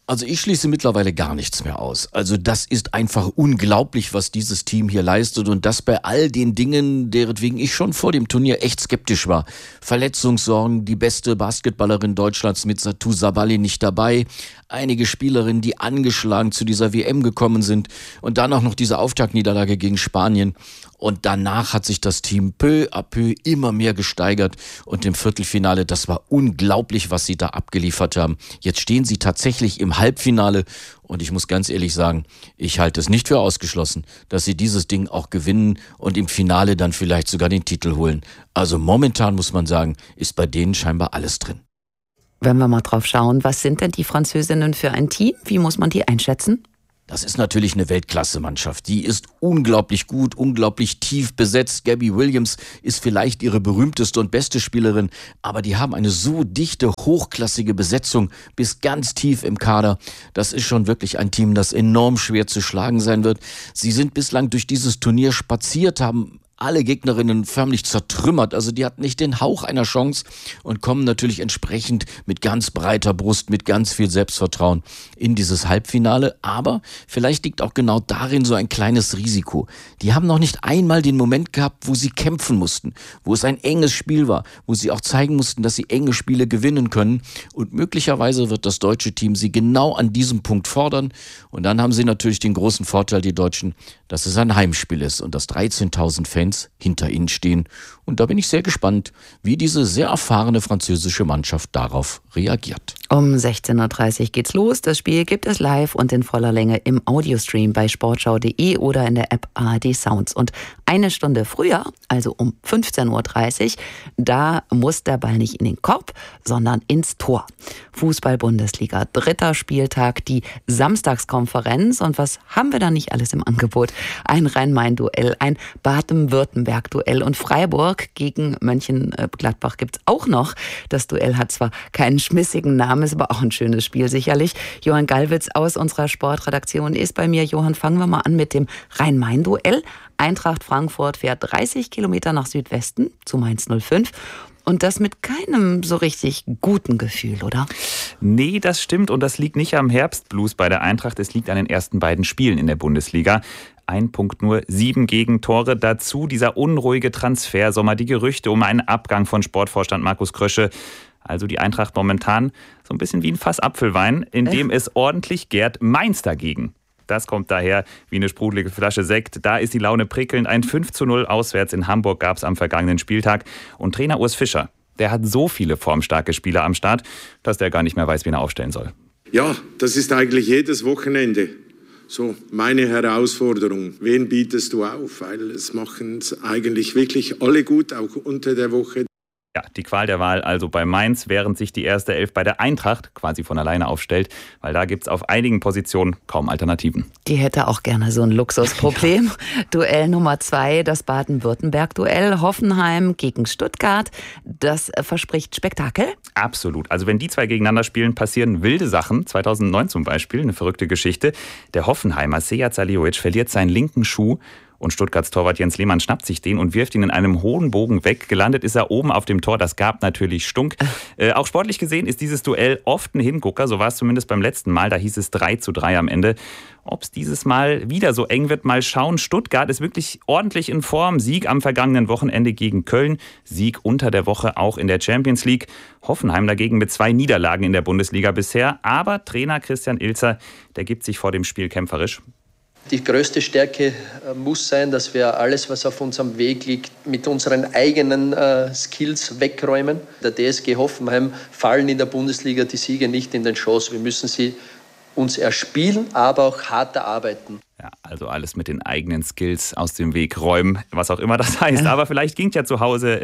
Speaker 21: Also ich schließe mittlerweile gar nichts mehr aus. Also das ist einfach unglaublich, was dieses Team hier leistet und das bei all den Dingen, deretwegen ich schon vor dem Turnier echt skeptisch war. Verletzungssorgen, die beste Basketballerin Deutschlands mit Satou Sabali nicht dabei, einige Spielerinnen, die angeschlagen zu dieser WM gekommen sind und dann auch noch diese Auftaktniederlage gegen Spanien. Und danach hat sich das Team peu à peu immer mehr gesteigert und im Viertelfinale, das war unglaublich, was sie da abgeliefert haben. Jetzt stehen sie tatsächlich im Halbfinale und ich muss ganz ehrlich sagen, ich halte es nicht für ausgeschlossen, dass sie dieses Ding auch gewinnen und im Finale dann vielleicht sogar den Titel holen. Also momentan muss man sagen, ist bei denen scheinbar alles drin.
Speaker 12: Wenn wir mal drauf schauen, was sind denn die Französinnen für ein Team? Wie muss man die einschätzen?
Speaker 21: Das ist natürlich eine Weltklasse-Mannschaft. Die ist unglaublich gut, unglaublich tief besetzt. Gabby Williams ist vielleicht ihre berühmteste und beste Spielerin, aber die haben eine so dichte, hochklassige Besetzung bis ganz tief im Kader. Das ist schon wirklich ein Team, das enorm schwer zu schlagen sein wird. Sie sind bislang durch dieses Turnier spaziert, haben alle Gegnerinnen förmlich zertrümmert. Also die hatten nicht den Hauch einer Chance und kommen natürlich entsprechend mit ganz breiter Brust, mit ganz viel Selbstvertrauen in dieses Halbfinale. Aber vielleicht liegt auch genau darin so ein kleines Risiko. Die haben noch nicht einmal den Moment gehabt, wo sie kämpfen mussten, wo es ein enges Spiel war, wo sie auch zeigen mussten, dass sie enge Spiele gewinnen können. Und möglicherweise wird das deutsche Team sie genau an diesem Punkt fordern. Und dann haben sie natürlich den großen Vorteil, die Deutschen, dass es ein Heimspiel ist und dass 13.000 Fans hinter ihnen stehen. Und da bin ich sehr gespannt, wie diese sehr erfahrene französische Mannschaft darauf reagiert.
Speaker 12: Um 16.30 Uhr geht's los. Das Spiel gibt es live und in voller Länge im Audiostream bei sportschau.de oder in der App ARD Sounds. Und eine Stunde früher, also um 15.30 Uhr, da muss der Ball nicht in den Korb, sondern ins Tor. Fußball-Bundesliga, 3. Spieltag, die Samstagskonferenz. Und was haben wir da nicht alles im Angebot? Ein Rhein-Main-Duell, ein Baden-Württemberg-Duell und Freiburg gegen Mönchengladbach gibt's auch noch. Das Duell hat zwar keinen schmissigen Namen, ist aber auch ein schönes Spiel sicherlich. Johann Gallwitz aus unserer Sportredaktion ist bei mir. Johann, fangen wir mal an mit dem Rhein-Main-Duell. Eintracht Frankfurt fährt 30 Kilometer nach Südwesten zu Mainz 05. Und das mit keinem so richtig guten Gefühl, oder?
Speaker 22: Nee, das stimmt. Und das liegt nicht am Herbstblues bei der Eintracht. Es liegt an den ersten beiden Spielen in der Bundesliga. Ein Punkt nur, 7 Gegentore. Dazu dieser unruhige Transfersommer, die Gerüchte um einen Abgang von Sportvorstand Markus Krösche. Also die Eintracht momentan so ein bisschen wie ein Fass Apfelwein, in dem es ordentlich gärt. Mainz dagegen. Das kommt daher wie eine sprudelige Flasche Sekt. Da ist die Laune prickelnd. Ein 5:0 auswärts in Hamburg gab es am vergangenen Spieltag. Und Trainer Urs Fischer, der hat so viele formstarke Spieler am Start, dass der gar nicht mehr weiß, wen er aufstellen soll.
Speaker 23: Ja, das ist eigentlich jedes Wochenende so meine Herausforderung. Wen bietest du auf? Weil es machen es eigentlich wirklich alle gut, auch unter der Woche.
Speaker 22: Ja, die Qual der Wahl also bei Mainz, während sich die erste Elf bei der Eintracht quasi von alleine aufstellt, weil da gibt es auf einigen Positionen kaum Alternativen.
Speaker 12: Die hätte auch gerne so ein Luxusproblem. Ja. Duell Nummer 2, das Baden-Württemberg-Duell, Hoffenheim gegen Stuttgart. Das verspricht Spektakel?
Speaker 22: Absolut. Also wenn die zwei gegeneinander spielen, passieren wilde Sachen. 2009 zum Beispiel, eine verrückte Geschichte. Der Hoffenheimer Sead Salihowicz verliert seinen linken Schuh. Und Stuttgarts Torwart Jens Lehmann schnappt sich den und wirft ihn in einem hohen Bogen weg. Gelandet ist er oben auf dem Tor. Das gab natürlich Stunk. Auch sportlich gesehen ist dieses Duell oft ein Hingucker. So war es zumindest beim letzten Mal. Da hieß es 3:3 am Ende. Ob es dieses Mal wieder so eng wird, mal schauen. Stuttgart ist wirklich ordentlich in Form. Sieg am vergangenen Wochenende gegen Köln. Sieg unter der Woche auch in der Champions League. Hoffenheim dagegen mit 2 Niederlagen in der Bundesliga bisher. Aber Trainer Christian Ilzer, der gibt sich vor dem Spiel kämpferisch.
Speaker 24: Die größte Stärke muss sein, dass wir alles, was auf unserem Weg liegt, mit unseren eigenen Skills wegräumen. Der DSG Hoffenheim fallen in der Bundesliga die Siege nicht in den Schoß. Wir müssen sie uns erspielen, aber auch hart erarbeiten.
Speaker 22: Ja, also alles mit den eigenen Skills aus dem Weg räumen, was auch immer das heißt. Aber vielleicht gelingt ja zu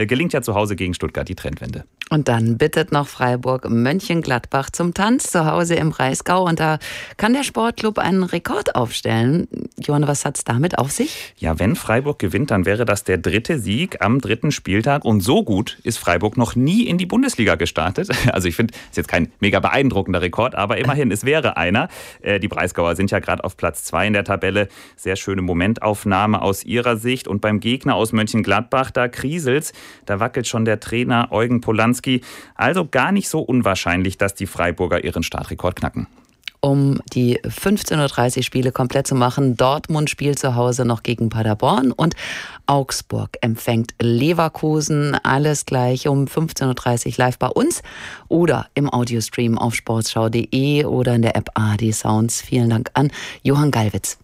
Speaker 22: Hause gegen Stuttgart die Trendwende.
Speaker 12: Und dann bittet noch Freiburg Mönchengladbach zum Tanz zu Hause im Breisgau. Und da kann der Sportclub einen Rekord aufstellen. Johann, was hat es damit auf sich?
Speaker 22: Ja, wenn Freiburg gewinnt, dann wäre das der 3. Sieg am 3. Spieltag. Und so gut ist Freiburg noch nie in die Bundesliga gestartet. Also ich finde, es ist jetzt kein mega beeindruckender Rekord, aber immerhin, es wäre einer. Die Breisgauer sind ja gerade auf Platz 2 in der Tabelle. Sehr schöne Momentaufnahme aus ihrer Sicht. Und beim Gegner aus Mönchengladbach, da kriselt's. Da wackelt schon der Trainer Eugen Polanski. Also gar nicht so unwahrscheinlich, dass die Freiburger ihren Startrekord knacken.
Speaker 12: um die 15:30 Uhr Spiele komplett zu machen. Dortmund spielt zu Hause noch gegen Paderborn und Augsburg empfängt Leverkusen. Alles gleich um 15:30 Uhr live bei uns oder im Audiostream auf sportschau.de oder in der App ARD Sounds. Vielen Dank an Johann Gallwitz.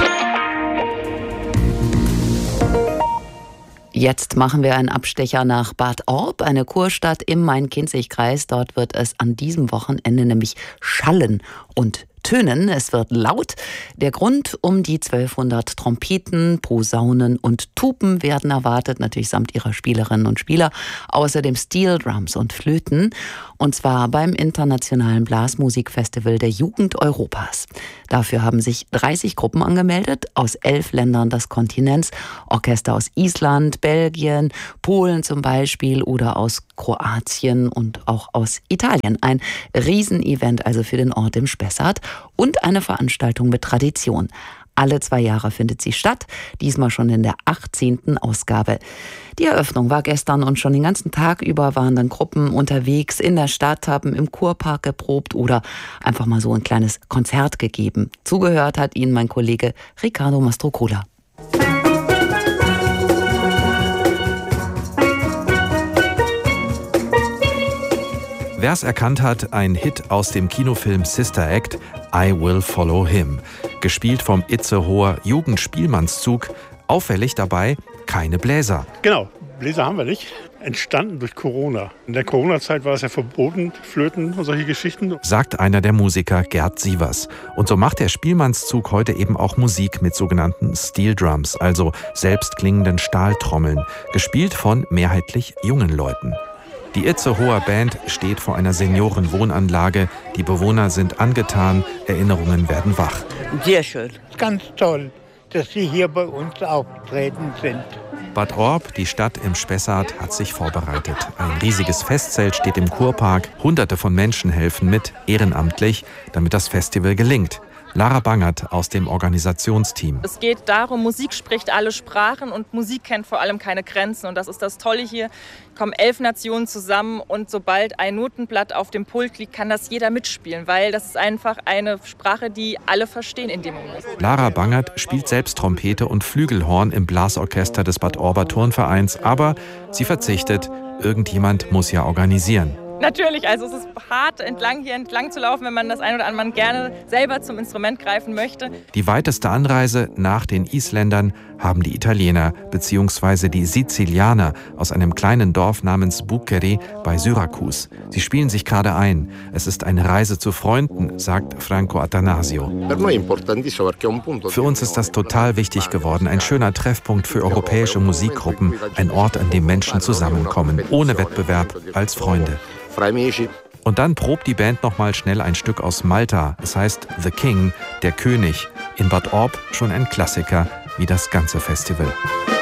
Speaker 12: Jetzt machen wir einen Abstecher nach Bad Orb, eine Kurstadt im Main-Kinzig-Kreis. Dort wird es an diesem Wochenende nämlich schallen und tönen. Es wird laut. Der Grund: um die 1200 Trompeten, Posaunen und Tuben werden erwartet, natürlich samt ihrer Spielerinnen und Spieler. Außerdem Steel Drums und Flöten. Und zwar beim Internationalen Blasmusikfestival der Jugend Europas. Dafür haben sich 30 Gruppen angemeldet, aus 11 Ländern des Kontinents. Orchester aus Island, Belgien, Polen zum Beispiel oder aus Kroatien und auch aus Italien. Ein Riesenevent also für den Ort im Spessart und eine Veranstaltung mit Tradition. Alle 2 Jahre findet sie statt, diesmal schon in der 18. Ausgabe. Die Eröffnung war gestern und schon den ganzen Tag über waren dann Gruppen unterwegs in der Stadt, haben im Kurpark geprobt oder einfach mal so ein kleines Konzert gegeben. Zugehört hat ihnen mein Kollege Riccardo Mastrocola.
Speaker 1: Wer es erkannt hat, ein Hit aus dem Kinofilm Sister Act, I Will Follow Him. Gespielt vom Itzehoer Jugendspielmannszug. Auffällig dabei, keine Bläser.
Speaker 2: Genau, Bläser haben wir nicht. Entstanden durch Corona. In der Corona-Zeit war es ja verboten, Flöten und solche Geschichten.
Speaker 1: Sagt einer der Musiker, Gerd Sievers. Und so macht der Spielmannszug heute eben auch Musik mit sogenannten Steel Drums, also selbstklingenden Stahltrommeln, gespielt von mehrheitlich jungen Leuten. Die Itzehoer Band steht vor einer Seniorenwohnanlage. Die Bewohner sind angetan, Erinnerungen werden wach.
Speaker 3: Sehr schön. Ganz toll, dass Sie hier bei uns auftreten sind.
Speaker 1: Bad Orb, die Stadt im Spessart, hat sich vorbereitet. Ein riesiges Festzelt steht im Kurpark. Hunderte von Menschen helfen mit, ehrenamtlich, damit das Festival gelingt. Lara Bangert aus dem Organisationsteam.
Speaker 7: Es geht darum, Musik spricht alle Sprachen und Musik kennt vor allem keine Grenzen. Und das ist das Tolle hier. Kommen 11 Nationen zusammen und sobald ein Notenblatt auf dem Pult liegt, kann das jeder mitspielen, weil das ist einfach eine Sprache, die alle verstehen in dem Moment.
Speaker 1: Lara Bangert spielt selbst Trompete und Flügelhorn im Blasorchester des Bad Orber Turnvereins, aber sie verzichtet. Irgendjemand muss ja organisieren.
Speaker 7: Natürlich, also es ist hart, hier entlang zu laufen, wenn man das ein oder andere gerne selber zum Instrument greifen möchte.
Speaker 1: Die weiteste Anreise nach den Isländern haben die Italiener bzw. die Sizilianer aus einem kleinen Dorf namens Buccheri bei Syrakus. Sie spielen sich gerade ein. Es ist eine Reise zu Freunden, sagt Franco Attanasio. Für uns ist das total wichtig geworden. Ein schöner Treffpunkt für europäische Musikgruppen. Ein Ort, an dem Menschen zusammenkommen. Ohne Wettbewerb, als Freunde. Und dann probt die Band nochmal schnell ein Stück aus Malta. Es heißt The King, der König. In Bad Orb schon ein Klassiker, wie das ganze Festival.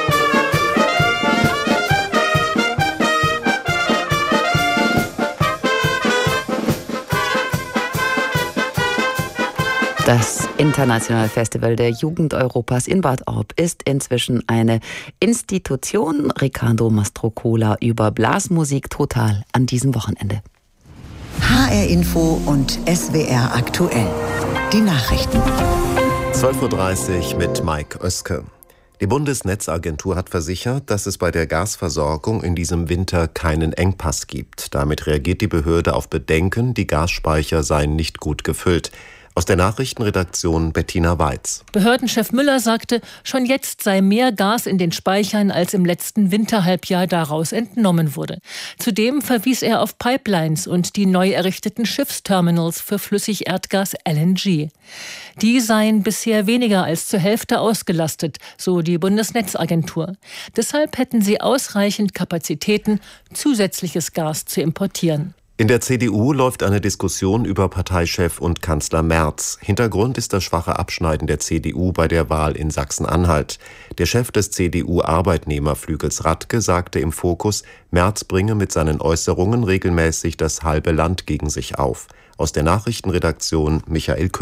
Speaker 12: Das Internationale Festival der Jugend Europas in Bad Orb ist inzwischen eine Institution. Riccardo Mastrocola über Blasmusik total an diesem Wochenende.
Speaker 4: HR Info und SWR aktuell. Die Nachrichten.
Speaker 8: 12:30 Uhr mit Mike Oeske. Die Bundesnetzagentur hat versichert, dass es bei der Gasversorgung in diesem Winter keinen Engpass gibt. Damit reagiert die Behörde auf Bedenken, die Gasspeicher seien nicht gut gefüllt. Aus der Nachrichtenredaktion Bettina Weiz.
Speaker 25: Behördenchef Müller sagte, schon jetzt sei mehr Gas in den Speichern, als im letzten Winterhalbjahr daraus entnommen wurde. Zudem verwies er auf Pipelines und die neu errichteten Schiffsterminals für Flüssigerdgas LNG. Die seien bisher weniger als zur Hälfte ausgelastet, so die Bundesnetzagentur. Deshalb hätten sie ausreichend Kapazitäten, zusätzliches Gas zu importieren.
Speaker 8: In der CDU läuft eine Diskussion über Parteichef und Kanzler Merz. Hintergrund ist das schwache Abschneiden der CDU bei der Wahl in Sachsen-Anhalt. Der Chef des CDU-Arbeitnehmerflügels Radke sagte im Fokus, Merz bringe mit seinen Äußerungen regelmäßig das halbe Land gegen sich auf. Aus der Nachrichtenredaktion Michael Kück.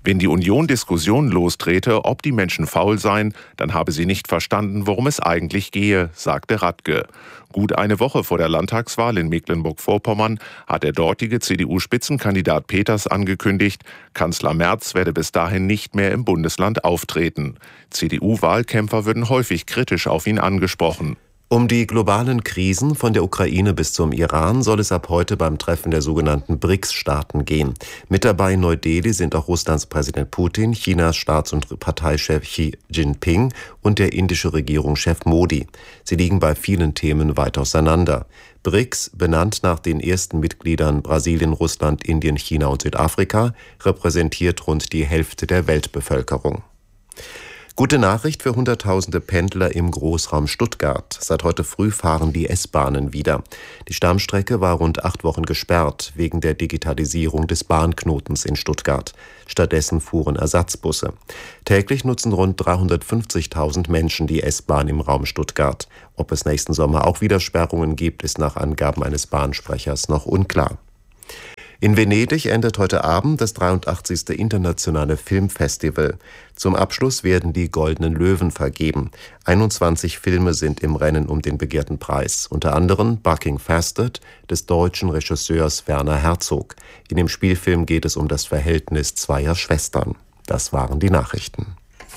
Speaker 5: Wenn die Union Diskussionen lostrete, ob die Menschen faul seien, dann habe sie nicht verstanden, worum es eigentlich gehe, sagte Radke. Gut eine Woche vor der Landtagswahl in Mecklenburg-Vorpommern hat der dortige CDU-Spitzenkandidat Peters angekündigt, Kanzler Merz werde bis dahin nicht mehr im Bundesland auftreten. CDU-Wahlkämpfer würden häufig kritisch auf ihn angesprochen.
Speaker 8: Um die globalen Krisen von der Ukraine bis zum Iran soll es ab heute beim Treffen der sogenannten BRICS-Staaten gehen. Mit dabei in Neu-Delhi sind auch Russlands Präsident Putin, Chinas Staats- und Parteichef Xi Jinping und der indische Regierungschef Modi. Sie liegen bei vielen Themen weit auseinander. BRICS, benannt nach den ersten Mitgliedern Brasilien, Russland, Indien, China und Südafrika, repräsentiert rund die Hälfte der Weltbevölkerung. Gute Nachricht für Hunderttausende Pendler im Großraum Stuttgart. Seit heute früh fahren die S-Bahnen wieder. Die Stammstrecke war rund 8 Wochen gesperrt wegen der Digitalisierung des Bahnknotens in Stuttgart. Stattdessen fuhren Ersatzbusse. Täglich nutzen rund 350.000 Menschen die S-Bahn im Raum Stuttgart. Ob es nächsten Sommer auch wieder Sperrungen gibt, ist nach Angaben eines Bahnsprechers noch unklar. In Venedig endet heute Abend das 83. Internationale Filmfestival. Zum Abschluss werden die Goldenen Löwen vergeben. 21 Filme sind im Rennen um den begehrten Preis. Unter anderem Bucking Fasted des deutschen Regisseurs Werner Herzog. In dem Spielfilm geht es um das Verhältnis zweier Schwestern. Das waren die Nachrichten.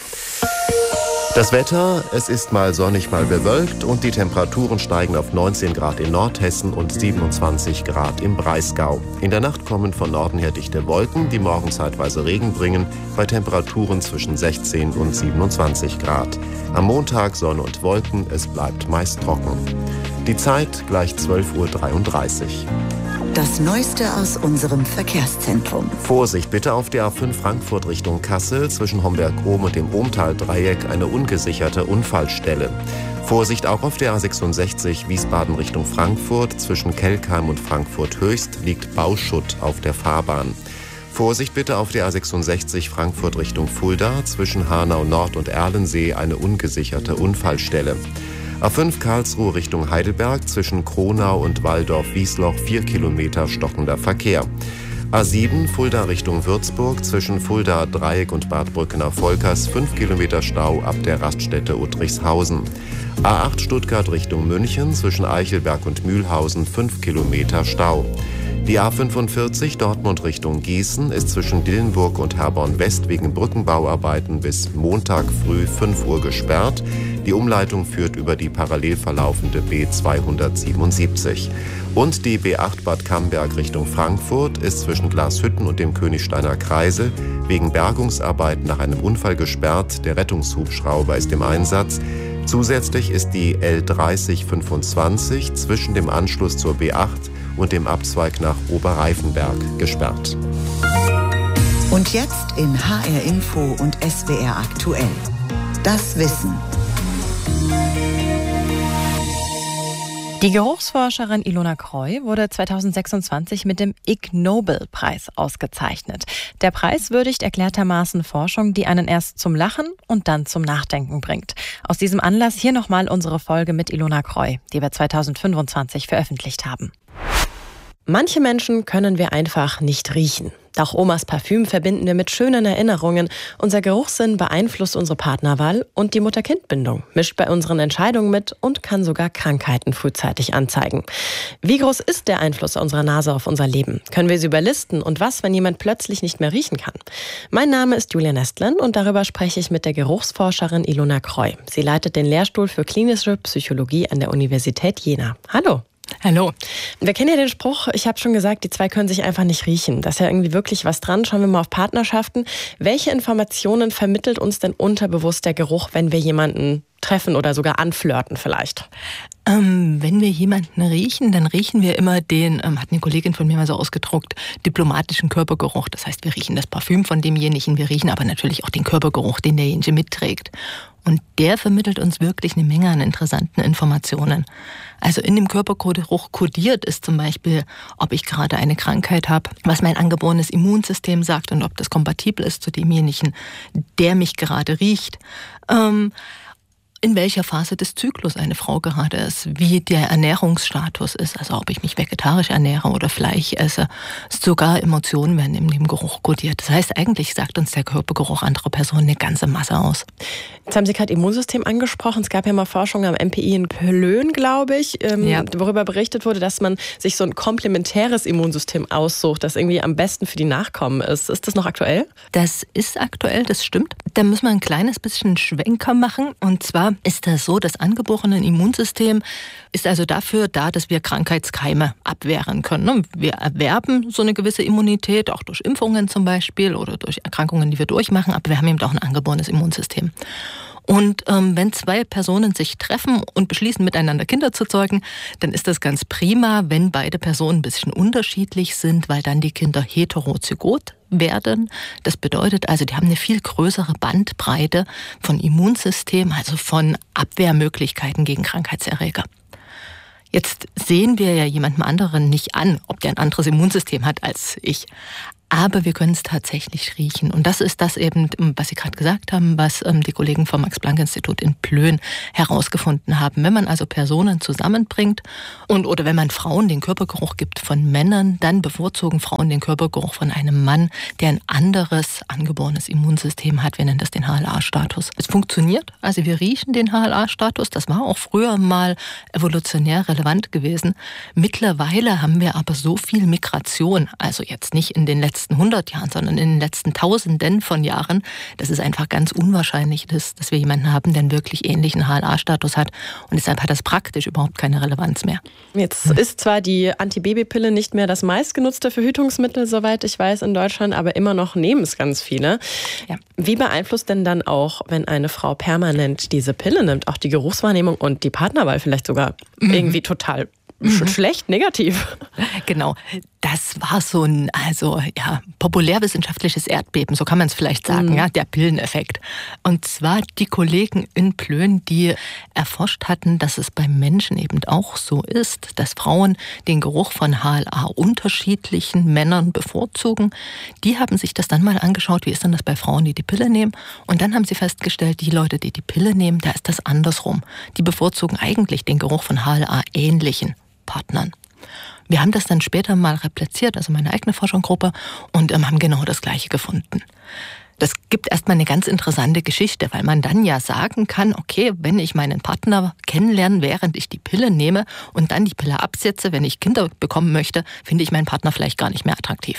Speaker 8: Das Wetter, es ist mal sonnig, mal bewölkt und die Temperaturen steigen auf 19 Grad in Nordhessen und 27 Grad im Breisgau. In der Nacht kommen von Norden her dichte Wolken, die morgen zeitweise Regen bringen, bei Temperaturen zwischen 16 und 27 Grad. Am Montag Sonne und Wolken, es bleibt meist trocken. Die Zeit gleich 12:33 Uhr.
Speaker 4: Das Neueste aus unserem Verkehrszentrum.
Speaker 8: Vorsicht bitte auf der A5 Frankfurt Richtung Kassel, zwischen Homberg-Ohm und dem Ohmtal-Dreieck eine ungesicherte Unfallstelle. Vorsicht auch auf der A66 Wiesbaden Richtung Frankfurt, zwischen Kelkheim und Frankfurt Höchst liegt Bauschutt auf der Fahrbahn. Vorsicht bitte auf der A66 Frankfurt Richtung Fulda, zwischen Hanau Nord und Erlensee eine ungesicherte Unfallstelle. A5 Karlsruhe Richtung Heidelberg, zwischen Kronau und Walldorf-Wiesloch 4 Kilometer stockender Verkehr. A7 Fulda Richtung Würzburg, zwischen Fulda Dreieck und Bad Brückener-Volkers 5 Kilometer Stau ab der Raststätte Uttrichshausen. A8 Stuttgart Richtung München, zwischen Eichelberg und Mühlhausen 5 Kilometer Stau. Die A45 Dortmund Richtung Gießen ist zwischen Dillenburg und Herborn West wegen Brückenbauarbeiten bis Montag früh 5 Uhr gesperrt. Die Umleitung führt über die parallel verlaufende B277. Und die B8 Bad Camberg Richtung Frankfurt ist zwischen Glashütten und dem Königsteiner Kreisel wegen Bergungsarbeiten nach einem Unfall gesperrt. Der Rettungshubschrauber ist im Einsatz. Zusätzlich ist die L3025 zwischen dem Anschluss zur B8 und dem Abzweig nach Oberreifenberg gesperrt.
Speaker 4: Und jetzt in HR Info und SWR aktuell. Das Wissen.
Speaker 6: Die Geruchsforscherin Ilona Croy wurde 2026 mit dem Ig Nobel-Preis ausgezeichnet. Der Preis würdigt erklärtermaßen Forschung, die einen erst zum Lachen und dann zum Nachdenken bringt. Aus diesem Anlass hier nochmal unsere Folge mit Ilona Croy, die wir 2025 veröffentlicht haben. Manche Menschen können wir einfach nicht riechen. Auch Omas Parfüm verbinden wir mit schönen Erinnerungen. Unser Geruchssinn beeinflusst unsere Partnerwahl und die Mutter-Kind-Bindung, mischt bei unseren Entscheidungen mit und kann sogar Krankheiten frühzeitig anzeigen. Wie groß ist der Einfluss unserer Nase auf unser Leben? Können wir sie überlisten? Und was, wenn jemand plötzlich nicht mehr riechen kann? Mein Name ist Julia Nestlin und darüber spreche ich mit der Geruchsforscherin Ilona Croy. Sie leitet den Lehrstuhl für klinische Psychologie an der Universität Jena. Hallo. Hallo. Wir kennen ja den Spruch, ich habe schon gesagt, die zwei können sich einfach nicht riechen. Da ist ja irgendwie wirklich was dran. Schauen wir mal auf Partnerschaften. Welche Informationen vermittelt uns denn unterbewusst der Geruch, wenn wir jemanden treffen oder sogar anflirten vielleicht?
Speaker 9: Wenn wir jemanden riechen, dann riechen wir immer den, hat eine Kollegin von mir mal so ausgedruckt, diplomatischen Körpergeruch. Das heißt, wir riechen das Parfüm von demjenigen, wir riechen aber natürlich auch den Körpergeruch, den derjenige mitträgt. Und der vermittelt uns wirklich eine Menge an interessanten Informationen. Also in dem Körpergeruch kodiert ist zum Beispiel, ob ich gerade eine Krankheit habe, was mein angeborenes Immunsystem sagt und ob das kompatibel ist zu demjenigen, der mich gerade riecht. in welcher Phase des Zyklus eine Frau gerade ist, wie der Ernährungsstatus ist, also ob ich mich vegetarisch ernähre oder Fleisch esse. Sogar Emotionen werden in dem Geruch kodiert. Das heißt, eigentlich sagt uns der Körpergeruch anderer Personen eine ganze Masse aus.
Speaker 10: Jetzt haben Sie gerade Immunsystem angesprochen. Es gab ja mal Forschung am MPI in Plön, glaube ich, worüber berichtet wurde, dass man sich so ein komplementäres Immunsystem aussucht, das irgendwie am besten für die Nachkommen ist. Ist das noch aktuell?
Speaker 9: Das ist aktuell, das stimmt. Da muss man ein kleines bisschen Schwenker machen. Und zwar ist das so, das angeborene Immunsystem ist also dafür da, dass wir Krankheitskeime abwehren können. Wir erwerben so eine gewisse Immunität, auch durch Impfungen zum Beispiel oder durch Erkrankungen, die wir durchmachen, aber wir haben eben auch ein angeborenes Immunsystem. Und wenn zwei Personen sich treffen und beschließen, miteinander Kinder zu zeugen, dann ist das ganz prima, wenn beide Personen ein bisschen unterschiedlich sind, weil dann die Kinder heterozygot werden. Das bedeutet also, die haben eine viel größere Bandbreite von Immunsystem, also von Abwehrmöglichkeiten gegen Krankheitserreger. Jetzt sehen wir ja jemandem anderen nicht an, ob der ein anderes Immunsystem hat als ich. Aber wir können es tatsächlich riechen. Und das ist das eben, was Sie gerade gesagt haben, was die Kollegen vom Max-Planck-Institut in Plön herausgefunden haben. Wenn man also Personen zusammenbringt oder wenn man Frauen den Körpergeruch gibt von Männern, dann bevorzugen Frauen den Körpergeruch von einem Mann, der ein anderes angeborenes Immunsystem hat. Wir nennen das den HLA-Status. Es funktioniert, also wir riechen den HLA-Status. Das war auch früher mal evolutionär relevant gewesen. Mittlerweile haben wir aber so viel Migration, also jetzt nicht in den letzten 100 Jahren, sondern in den letzten Tausenden von Jahren, dass es einfach ganz unwahrscheinlich ist, dass wir jemanden haben, der einen wirklich ähnlichen HLA-Status hat. Und deshalb hat das praktisch überhaupt keine Relevanz mehr.
Speaker 10: Jetzt ist zwar die Antibabypille nicht mehr das meistgenutzte Verhütungsmittel, soweit ich weiß, in Deutschland, aber immer noch nehmen es ganz viele. Ja. Wie beeinflusst denn dann auch, wenn eine Frau permanent diese Pille nimmt, auch die Geruchswahrnehmung und die Partnerwahl vielleicht sogar irgendwie total schlecht, negativ?
Speaker 9: Genau. Das war so ein populärwissenschaftliches Erdbeben, so kann man es vielleicht sagen, ja, der Pilleneffekt. Und zwar die Kollegen in Plön, die erforscht hatten, dass es beim Menschen eben auch so ist, dass Frauen den Geruch von HLA unterschiedlichen Männern bevorzugen. Die haben sich das dann mal angeschaut, wie ist denn das bei Frauen, die die Pille nehmen? Und dann haben sie festgestellt, die Leute, die die Pille nehmen, da ist das andersrum. Die bevorzugen eigentlich den Geruch von HLA-ähnlichen Partnern. Wir haben das dann später mal repliziert, also meine eigene Forschungsgruppe, und haben genau das Gleiche gefunden. Das gibt erstmal eine ganz interessante Geschichte, weil man dann ja sagen kann, okay, wenn ich meinen Partner kennenlerne, während ich die Pille nehme und dann die Pille absetze, wenn ich Kinder bekommen möchte, finde ich meinen Partner vielleicht gar nicht mehr attraktiv.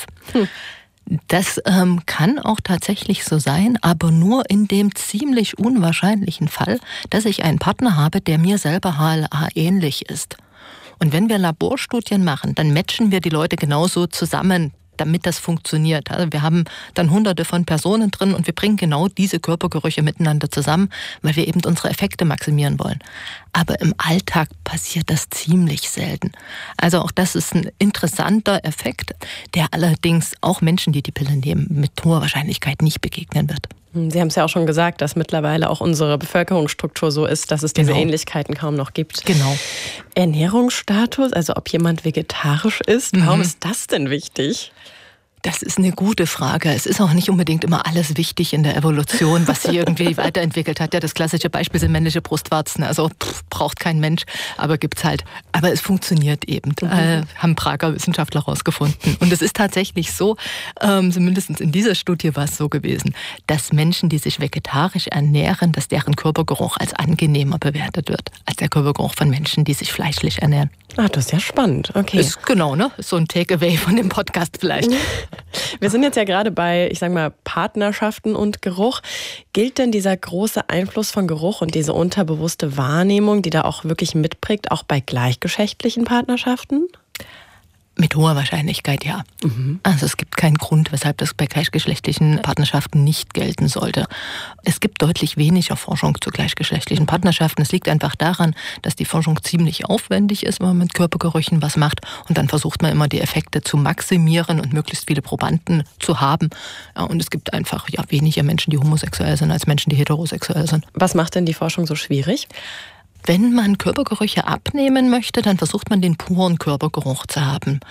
Speaker 9: Das kann auch tatsächlich so sein, aber nur in dem ziemlich unwahrscheinlichen Fall, dass ich einen Partner habe, der mir selber HLA ähnlich ist. Und wenn wir Laborstudien machen, dann matchen wir die Leute genauso zusammen, damit das funktioniert. Also wir haben dann Hunderte von Personen drin und wir bringen genau diese Körpergerüche miteinander zusammen, weil wir eben unsere Effekte maximieren wollen. Aber im Alltag passiert das ziemlich selten. Also auch das ist ein interessanter Effekt, der allerdings auch Menschen, die die Pille nehmen, mit hoher Wahrscheinlichkeit nicht begegnen wird.
Speaker 10: Sie haben es ja auch schon gesagt, dass mittlerweile auch unsere Bevölkerungsstruktur so ist, dass es diese Ähnlichkeiten kaum noch gibt.
Speaker 9: Genau.
Speaker 10: Ernährungsstatus, also ob jemand vegetarisch ist, warum ist das denn wichtig?
Speaker 9: Das ist eine gute Frage. Es ist auch nicht unbedingt immer alles wichtig in der Evolution, was sie irgendwie weiterentwickelt hat. Ja, das klassische Beispiel sind männliche Brustwarzen. Also braucht kein Mensch, aber gibt's halt. Aber es funktioniert eben. Haben Prager Wissenschaftler rausgefunden. Und es ist tatsächlich so, zumindest in dieser Studie war es so gewesen, dass Menschen, die sich vegetarisch ernähren, dass deren Körpergeruch als angenehmer bewertet wird, als der Körpergeruch von Menschen, die sich fleischlich ernähren.
Speaker 10: Ah, das ist ja spannend. Okay.
Speaker 9: Ist genau, ne? Ist so ein Takeaway von dem Podcast vielleicht.
Speaker 10: Wir sind jetzt ja gerade bei, ich sag mal, Partnerschaften und Geruch. Gilt denn dieser große Einfluss von Geruch und diese unterbewusste Wahrnehmung, die da auch wirklich mitprägt, auch bei gleichgeschlechtlichen Partnerschaften?
Speaker 9: Mit hoher Wahrscheinlichkeit, ja. Also es gibt keinen Grund, weshalb das bei gleichgeschlechtlichen Partnerschaften nicht gelten sollte. Es gibt deutlich weniger Forschung zu gleichgeschlechtlichen Partnerschaften. Es liegt einfach daran, dass die Forschung ziemlich aufwendig ist, wenn man mit Körpergerüchen was macht. Und dann versucht man immer, die Effekte zu maximieren und möglichst viele Probanden zu haben. Ja, und es gibt einfach weniger Menschen, die homosexuell sind, als Menschen, die heterosexuell sind.
Speaker 10: Was macht denn die Forschung so schwierig?
Speaker 9: Wenn man Körpergerüche abnehmen möchte, dann versucht man den puren Körpergeruch zu haben.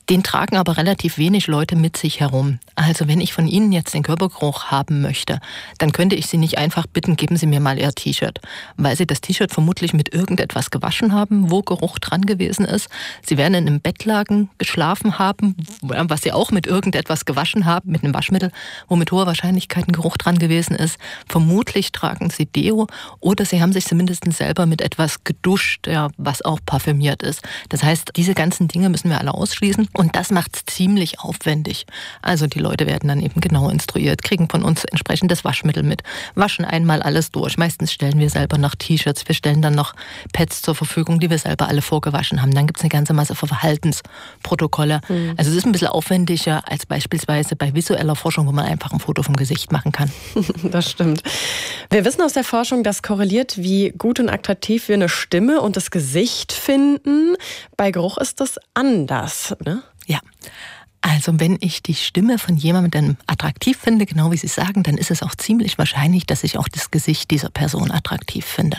Speaker 9: Den tragen aber relativ wenig Leute mit sich herum. Also wenn ich von Ihnen jetzt den Körpergeruch haben möchte, dann könnte ich Sie nicht einfach bitten, geben Sie mir mal Ihr T-Shirt. Weil Sie das T-Shirt vermutlich mit irgendetwas gewaschen haben, wo Geruch dran gewesen ist. Sie werden in einem Bettlaken geschlafen haben, was Sie auch mit irgendetwas gewaschen haben, mit einem Waschmittel, wo mit hoher Wahrscheinlichkeit ein Geruch dran gewesen ist. Vermutlich tragen Sie Deo oder Sie haben sich zumindest selber mit etwas geduscht, ja, was auch parfümiert ist. Das heißt, diese ganzen Dinge müssen wir alle ausschließen. Und das macht es ziemlich aufwendig. Also die Leute werden dann eben genau instruiert, kriegen von uns entsprechendes Waschmittel mit, waschen einmal alles durch. Meistens stellen wir selber noch T-Shirts, wir stellen dann noch Pads zur Verfügung, die wir selber alle vorgewaschen haben. Dann gibt es eine ganze Masse Verhaltensprotokolle. Also es ist ein bisschen aufwendiger als beispielsweise bei visueller Forschung, wo man einfach ein Foto vom Gesicht machen kann.
Speaker 10: Das stimmt. Wir wissen aus der Forschung, dass korreliert, wie gut und attraktiv wir eine Stimme und das Gesicht finden. Bei Geruch ist das anders, ne?
Speaker 9: Ja. Also wenn ich die Stimme von jemandem attraktiv finde, genau wie Sie sagen, dann ist es auch ziemlich wahrscheinlich, dass ich auch das Gesicht dieser Person attraktiv finde.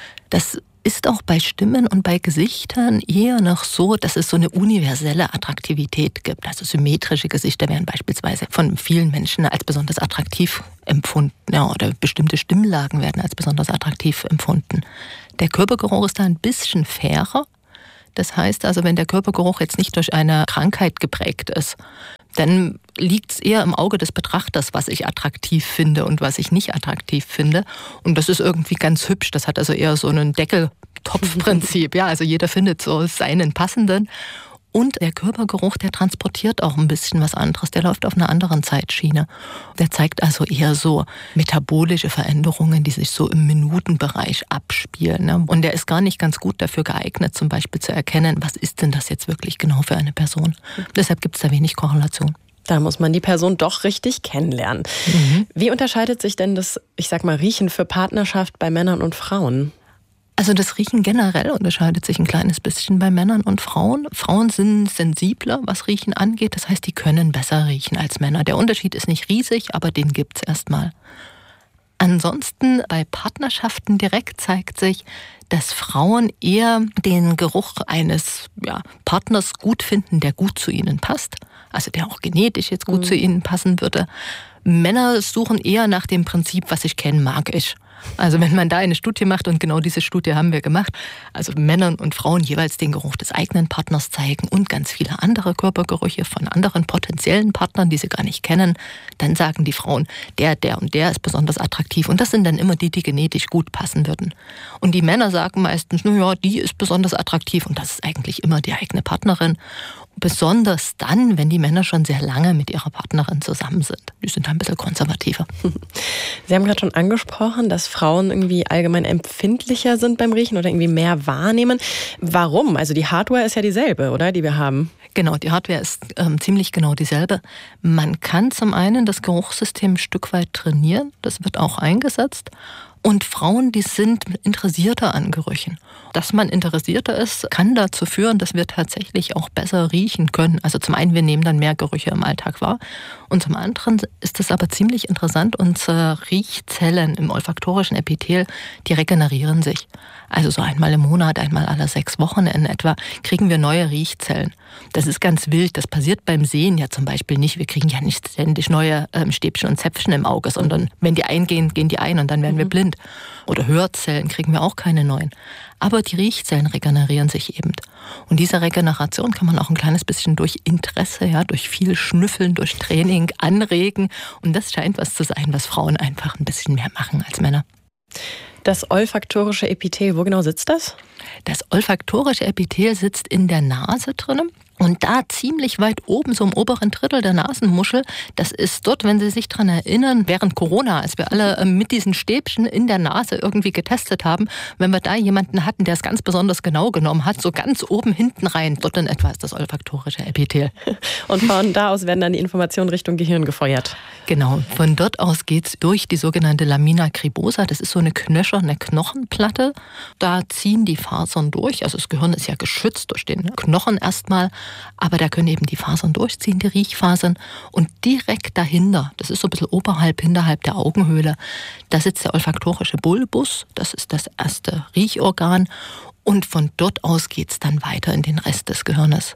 Speaker 9: Das ist auch bei Stimmen und bei Gesichtern eher noch so, dass es so eine universelle Attraktivität gibt. Also symmetrische Gesichter werden beispielsweise von vielen Menschen als besonders attraktiv empfunden. Ja, oder bestimmte Stimmlagen werden als besonders attraktiv empfunden. Der Körpergeruch ist da ein bisschen fairer. Das heißt also, wenn der Körpergeruch jetzt nicht durch eine Krankheit geprägt ist, dann liegt es eher im Auge des Betrachters, was ich attraktiv finde und was ich nicht attraktiv finde. Und das ist irgendwie ganz hübsch. Das hat also eher so ein Deckeltopfprinzip. Ja, also jeder findet so seinen passenden. Und der Körpergeruch, der transportiert auch ein bisschen was anderes. Der läuft auf einer anderen Zeitschiene. Der zeigt also eher so metabolische Veränderungen, die sich so im Minutenbereich abspielen. Ne? Und der ist gar nicht ganz gut dafür geeignet, zum Beispiel zu erkennen, was ist denn das jetzt wirklich genau für eine Person. Deshalb gibt es da wenig Korrelation.
Speaker 10: Da muss man die Person doch richtig kennenlernen. Wie unterscheidet sich denn das, ich sag mal, Riechen für Partnerschaft bei Männern und Frauen?
Speaker 9: Also das Riechen generell unterscheidet sich ein kleines bisschen bei Männern und Frauen. Frauen sind sensibler, was Riechen angeht. Das heißt, die können besser riechen als Männer. Der Unterschied ist nicht riesig, aber den gibt's erstmal. Ansonsten bei Partnerschaften direkt zeigt sich, dass Frauen eher den Geruch eines Partners gut finden, der gut zu ihnen passt. Also der auch genetisch jetzt gut zu ihnen passen würde. Männer suchen eher nach dem Prinzip, was ich kenne, mag ich. Also wenn man da eine Studie macht, und genau diese Studie haben wir gemacht, also Männern und Frauen jeweils den Geruch des eigenen Partners zeigen und ganz viele andere Körpergerüche von anderen potenziellen Partnern, die sie gar nicht kennen, dann sagen die Frauen, der und der ist besonders attraktiv. Und das sind dann immer die genetisch gut passen würden. Und die Männer sagen meistens, naja, die ist besonders attraktiv und das ist eigentlich immer die eigene Partnerin. Besonders dann, wenn die Männer schon sehr lange mit ihrer Partnerin zusammen sind. Die sind da ein bisschen konservativer.
Speaker 10: Sie haben gerade schon angesprochen, dass Frauen irgendwie allgemein empfindlicher sind beim Riechen oder irgendwie mehr wahrnehmen. Warum? Also die Hardware ist ja dieselbe, oder? Die wir haben.
Speaker 9: Genau, die Hardware ist ziemlich genau dieselbe. Man kann zum einen das Geruchssystem ein Stück weit trainieren. Das wird auch eingesetzt. Und Frauen, die sind interessierter an Gerüchen. Dass man interessierter ist, kann dazu führen, dass wir tatsächlich auch besser riechen können. Also zum einen, wir nehmen dann mehr Gerüche im Alltag wahr. Und zum anderen ist es aber ziemlich interessant, unsere Riechzellen im olfaktorischen Epithel, die regenerieren sich. Also so einmal im Monat, einmal alle 6 Wochen in etwa, kriegen wir neue Riechzellen. Das ist ganz wild. Das passiert beim Sehen ja zum Beispiel nicht. Wir kriegen ja nicht ständig neue Stäbchen und Zäpfchen im Auge, sondern wenn die eingehen, gehen die ein und dann werden wir blind. Oder Hörzellen kriegen wir auch keine neuen. Aber die Riechzellen regenerieren sich eben. Und diese Regeneration kann man auch ein kleines bisschen durch Interesse, ja, durch viel Schnüffeln, durch Training anregen. Und das scheint was zu sein, was Frauen einfach ein bisschen mehr machen als Männer.
Speaker 10: Das olfaktorische Epithel, wo genau sitzt das?
Speaker 9: Das olfaktorische Epithel sitzt in der Nase drin. Und da ziemlich weit oben, so im oberen Drittel der Nasenmuschel, das ist dort, wenn Sie sich daran erinnern, während Corona, als wir alle mit diesen Stäbchen in der Nase irgendwie getestet haben, wenn wir da jemanden hatten, der es ganz besonders genau genommen hat, so ganz oben hinten rein, dort in etwa ist das olfaktorische Epithel.
Speaker 10: Und von da aus werden dann die Informationen Richtung Gehirn gefeuert.
Speaker 9: Genau, von dort aus geht's durch die sogenannte Lamina cribosa, das ist so eine knöcherne Knochenplatte, da ziehen die Fasern durch, also das Gehirn ist ja geschützt durch den Knochen erstmal, aber da können eben die Fasern durchziehen, die Riechfasern. Und direkt dahinter, das ist so ein bisschen hinterhalb der Augenhöhle, da sitzt der olfaktorische Bulbus, das ist das erste Riechorgan. Und von dort aus geht es dann weiter in den Rest des Gehirnes.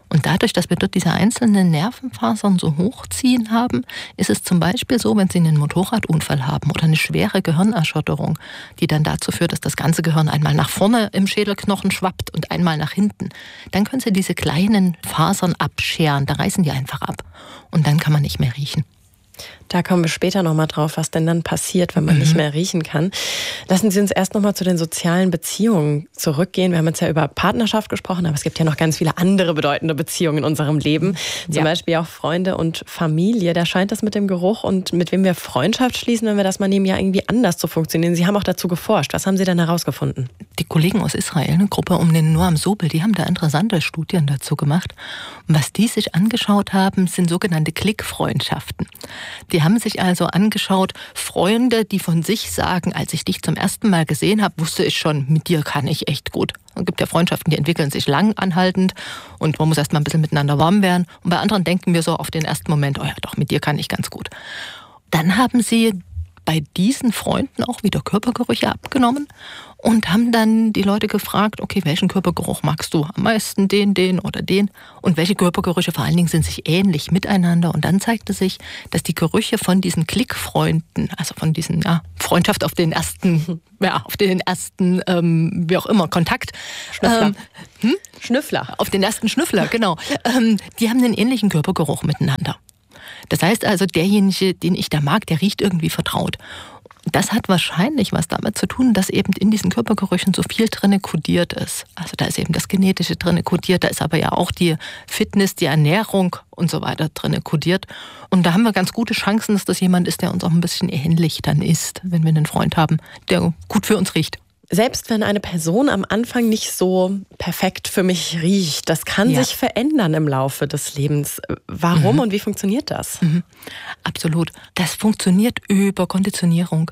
Speaker 9: Und dadurch, dass wir dort diese einzelnen Nervenfasern so hochziehen haben, ist es zum Beispiel so, wenn Sie einen Motorradunfall haben oder eine schwere Gehirnerschütterung, die dann dazu führt, dass das ganze Gehirn einmal nach vorne im Schädelknochen schwappt und einmal nach hinten, dann können Sie diese kleinen Fasern abscheren, da reißen die einfach ab und dann kann man nicht mehr riechen.
Speaker 10: Da kommen wir später nochmal drauf, was denn dann passiert, wenn man nicht mehr riechen kann. Lassen Sie uns erst nochmal zu den sozialen Beziehungen zurückgehen. Wir haben jetzt ja über Partnerschaft gesprochen, aber es gibt ja noch ganz viele andere bedeutende Beziehungen in unserem Leben. Zum Beispiel auch Freunde und Familie. Da scheint das mit dem Geruch und mit wem wir Freundschaft schließen, wenn wir das mal nehmen, ja irgendwie anders zu funktionieren. Sie haben auch dazu geforscht. Was haben Sie denn herausgefunden?
Speaker 9: Die Kollegen aus Israel, eine Gruppe um den Noam Sobel, die haben da interessante Studien dazu gemacht. Und was die sich angeschaut haben, sind sogenannte Klickfreundschaften. Die haben sich also angeschaut, Freunde, die von sich sagen, als ich dich zum ersten Mal gesehen habe, wusste ich schon, mit dir kann ich echt gut. Es gibt ja Freundschaften, die entwickeln sich lang anhaltend und man muss erst mal ein bisschen miteinander warm werden. Und bei anderen denken wir so auf den ersten Moment, oh ja doch, mit dir kann ich ganz gut. Dann haben sie bei diesen Freunden auch wieder Körpergerüche abgenommen und haben dann die Leute gefragt, okay, welchen Körpergeruch magst du am meisten, den oder den? Und welche Körpergerüche vor allen Dingen sind sich ähnlich miteinander? Und dann zeigte sich, dass die Gerüche von diesen Klickfreunden, also von diesen Freundschaft auf den ersten, wie auch immer, Kontakt.
Speaker 10: Schnüffler. Schnüffler.
Speaker 9: Auf den ersten Schnüffler, genau. Die haben einen ähnlichen Körpergeruch miteinander. Das heißt also, derjenige, den ich da mag, der riecht irgendwie vertraut. Das hat wahrscheinlich was damit zu tun, dass eben in diesen Körpergerüchen so viel drin kodiert ist. Also da ist eben das Genetische drin kodiert, da ist aber ja auch die Fitness, die Ernährung und so weiter drin kodiert. Und da haben wir ganz gute Chancen, dass das jemand ist, der uns auch ein bisschen ähnlich dann ist, wenn wir einen Freund haben, der gut für uns riecht.
Speaker 10: Selbst wenn eine Person am Anfang nicht so perfekt für mich riecht, das kann sich verändern im Laufe des Lebens. Warum und wie funktioniert das?
Speaker 9: Absolut. Das funktioniert über Konditionierung.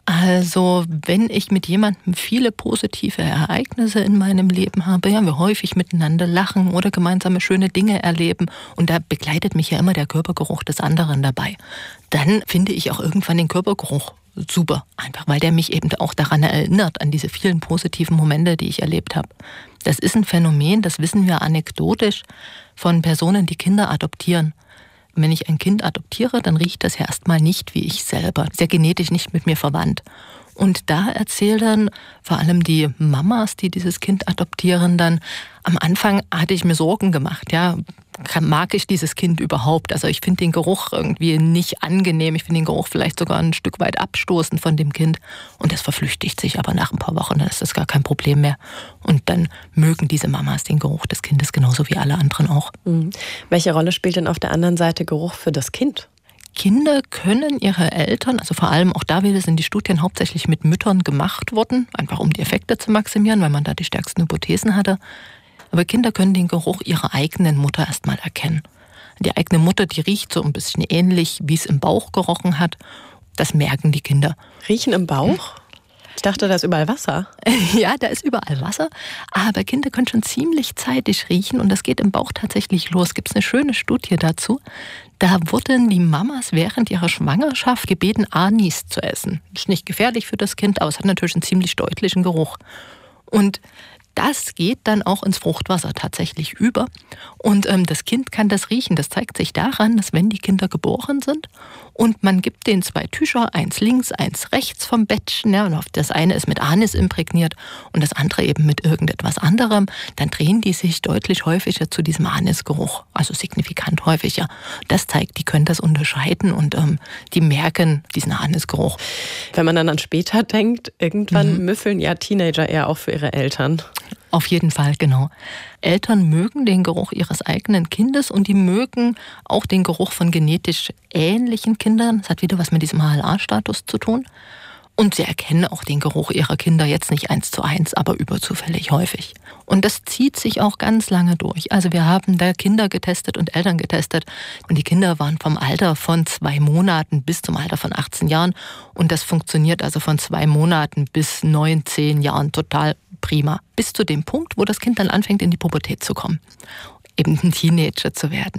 Speaker 9: Also wenn ich mit jemandem viele positive Ereignisse in meinem Leben habe, ja, wir häufig miteinander lachen oder gemeinsame schöne Dinge erleben und da begleitet mich ja immer der Körpergeruch des anderen dabei, dann finde ich auch irgendwann den Körpergeruch super, einfach weil der mich eben auch daran erinnert, an diese vielen positiven Momente, die ich erlebt habe. Das ist ein Phänomen, das wissen wir anekdotisch von Personen, die Kinder adoptieren. Wenn ich ein Kind adoptiere, dann riecht das ja erstmal nicht wie ich selber. Ist ja genetisch nicht mit mir verwandt. Und da erzählen vor allem die Mamas, die dieses Kind adoptieren, dann, am Anfang hatte ich mir Sorgen gemacht, ja, mag ich dieses Kind überhaupt? Also ich finde den Geruch irgendwie nicht angenehm, ich finde den Geruch vielleicht sogar ein Stück weit abstoßend von dem Kind und das verflüchtigt sich aber nach ein paar Wochen, dann ist das gar kein Problem mehr und dann mögen diese Mamas den Geruch des Kindes genauso wie alle anderen auch.
Speaker 10: Welche Rolle spielt denn auf der anderen Seite Geruch für das Kind?
Speaker 9: Kinder können ihre Eltern, also vor allem auch da wieder sind die Studien hauptsächlich mit Müttern gemacht worden, einfach um die Effekte zu maximieren, weil man da die stärksten Hypothesen hatte. Aber Kinder können den Geruch ihrer eigenen Mutter erstmal erkennen. Die eigene Mutter, die riecht so ein bisschen ähnlich, wie es im Bauch gerochen hat. Das merken die Kinder.
Speaker 10: Riechen im Bauch? Ich dachte, da ist überall Wasser.
Speaker 9: Ja, da ist überall Wasser. Aber Kinder können schon ziemlich zeitig riechen und das geht im Bauch tatsächlich los. Gibt es eine schöne Studie dazu. Da wurden die Mamas während ihrer Schwangerschaft gebeten, Anis zu essen. Ist nicht gefährlich für das Kind, aber es hat natürlich einen ziemlich deutlichen Geruch. Und das geht dann auch ins Fruchtwasser tatsächlich über. Und das Kind kann das riechen. Das zeigt sich daran, dass wenn die Kinder geboren sind und man gibt denen 2 Tücher, eins links, eins rechts vom Bettchen, ja, und auf das eine ist mit Anis imprägniert und das andere eben mit irgendetwas anderem, dann drehen die sich deutlich häufiger zu diesem Anisgeruch, also signifikant häufiger. Das zeigt, die können das unterscheiden und die merken diesen Anisgeruch.
Speaker 10: Wenn man dann an später denkt, irgendwann müffeln ja Teenager eher auch für ihre Eltern.
Speaker 9: Auf jeden Fall, genau. Eltern mögen den Geruch ihres eigenen Kindes und die mögen auch den Geruch von genetisch ähnlichen Kindern. Das hat wieder was mit diesem HLA-Status zu tun. Und sie erkennen auch den Geruch ihrer Kinder jetzt nicht 1:1, aber überzufällig häufig. Und das zieht sich auch ganz lange durch. Also wir haben da Kinder getestet und Eltern getestet. Und die Kinder waren vom Alter von 2 Monaten bis zum Alter von 18 Jahren. Und das funktioniert also von 2 Monaten bis 9, 10 Jahren total prima. Bis zu dem Punkt, wo das Kind dann anfängt, in die Pubertät zu kommen. Eben ein Teenager zu werden.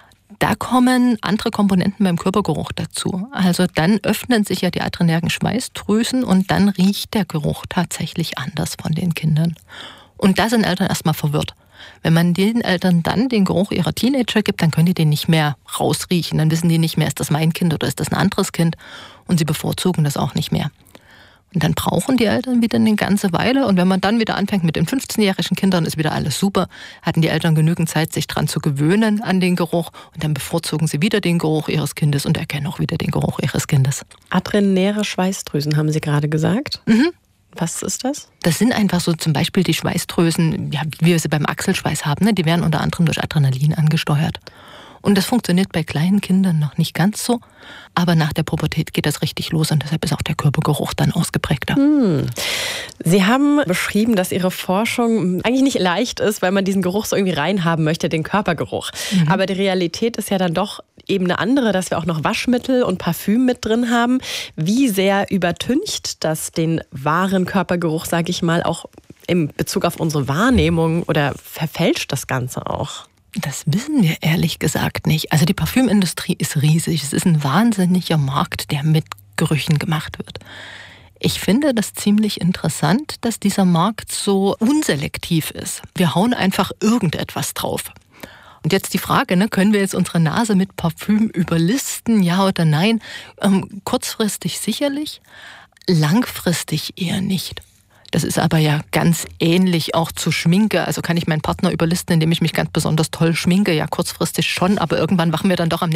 Speaker 9: Da kommen andere Komponenten beim Körpergeruch dazu. Also dann öffnen sich ja die adrenergen Schweißdrüsen und dann riecht der Geruch tatsächlich anders von den Kindern. Und da sind Eltern erstmal verwirrt. Wenn man den Eltern dann den Geruch ihrer Teenager gibt, dann können die den nicht mehr rausriechen. Dann wissen die nicht mehr, ist das mein Kind oder ist das ein anderes Kind? Und sie bevorzugen das auch nicht mehr. Und dann brauchen die Eltern wieder eine ganze Weile. Und wenn man dann wieder anfängt mit den 15-jährigen Kindern, ist wieder alles super. Hatten die Eltern genügend Zeit, sich dran zu gewöhnen an den Geruch. Und dann bevorzugen sie wieder den Geruch ihres Kindes und erkennen auch wieder den Geruch ihres Kindes.
Speaker 10: Adrenäre Schweißdrüsen, haben Sie gerade gesagt.
Speaker 9: Mhm.
Speaker 10: Was ist das?
Speaker 9: Das sind einfach so zum Beispiel die Schweißdrüsen, ja, wie wir sie beim Achselschweiß haben. Ne? Die werden unter anderem durch Adrenalin angesteuert. Und das funktioniert bei kleinen Kindern noch nicht ganz so. Aber nach der Pubertät geht das richtig los und deshalb ist auch der Körpergeruch dann ausgeprägter.
Speaker 10: Sie haben beschrieben, dass Ihre Forschung eigentlich nicht leicht ist, weil man diesen Geruch so irgendwie reinhaben möchte, den Körpergeruch. Aber die Realität ist ja dann doch eben eine andere, dass wir auch noch Waschmittel und Parfüm mit drin haben. Wie sehr übertüncht das den wahren Körpergeruch, sage ich mal, auch in Bezug auf unsere Wahrnehmung oder verfälscht das Ganze auch?
Speaker 9: Das wissen wir ehrlich gesagt nicht. Also die Parfümindustrie ist riesig. Es ist ein wahnsinniger Markt, der mit Gerüchen gemacht wird. Ich finde das ziemlich interessant, dass dieser Markt so unselektiv ist. Wir hauen einfach irgendetwas drauf. Und jetzt die Frage, können wir jetzt unsere Nase mit Parfüm überlisten, ja oder nein? Kurzfristig sicherlich, langfristig eher nicht. Das ist aber ja ganz ähnlich auch zu Schminke. Also kann ich meinen Partner überlisten, indem ich mich ganz besonders toll schminke? Ja, kurzfristig schon, aber irgendwann wachen wir dann doch am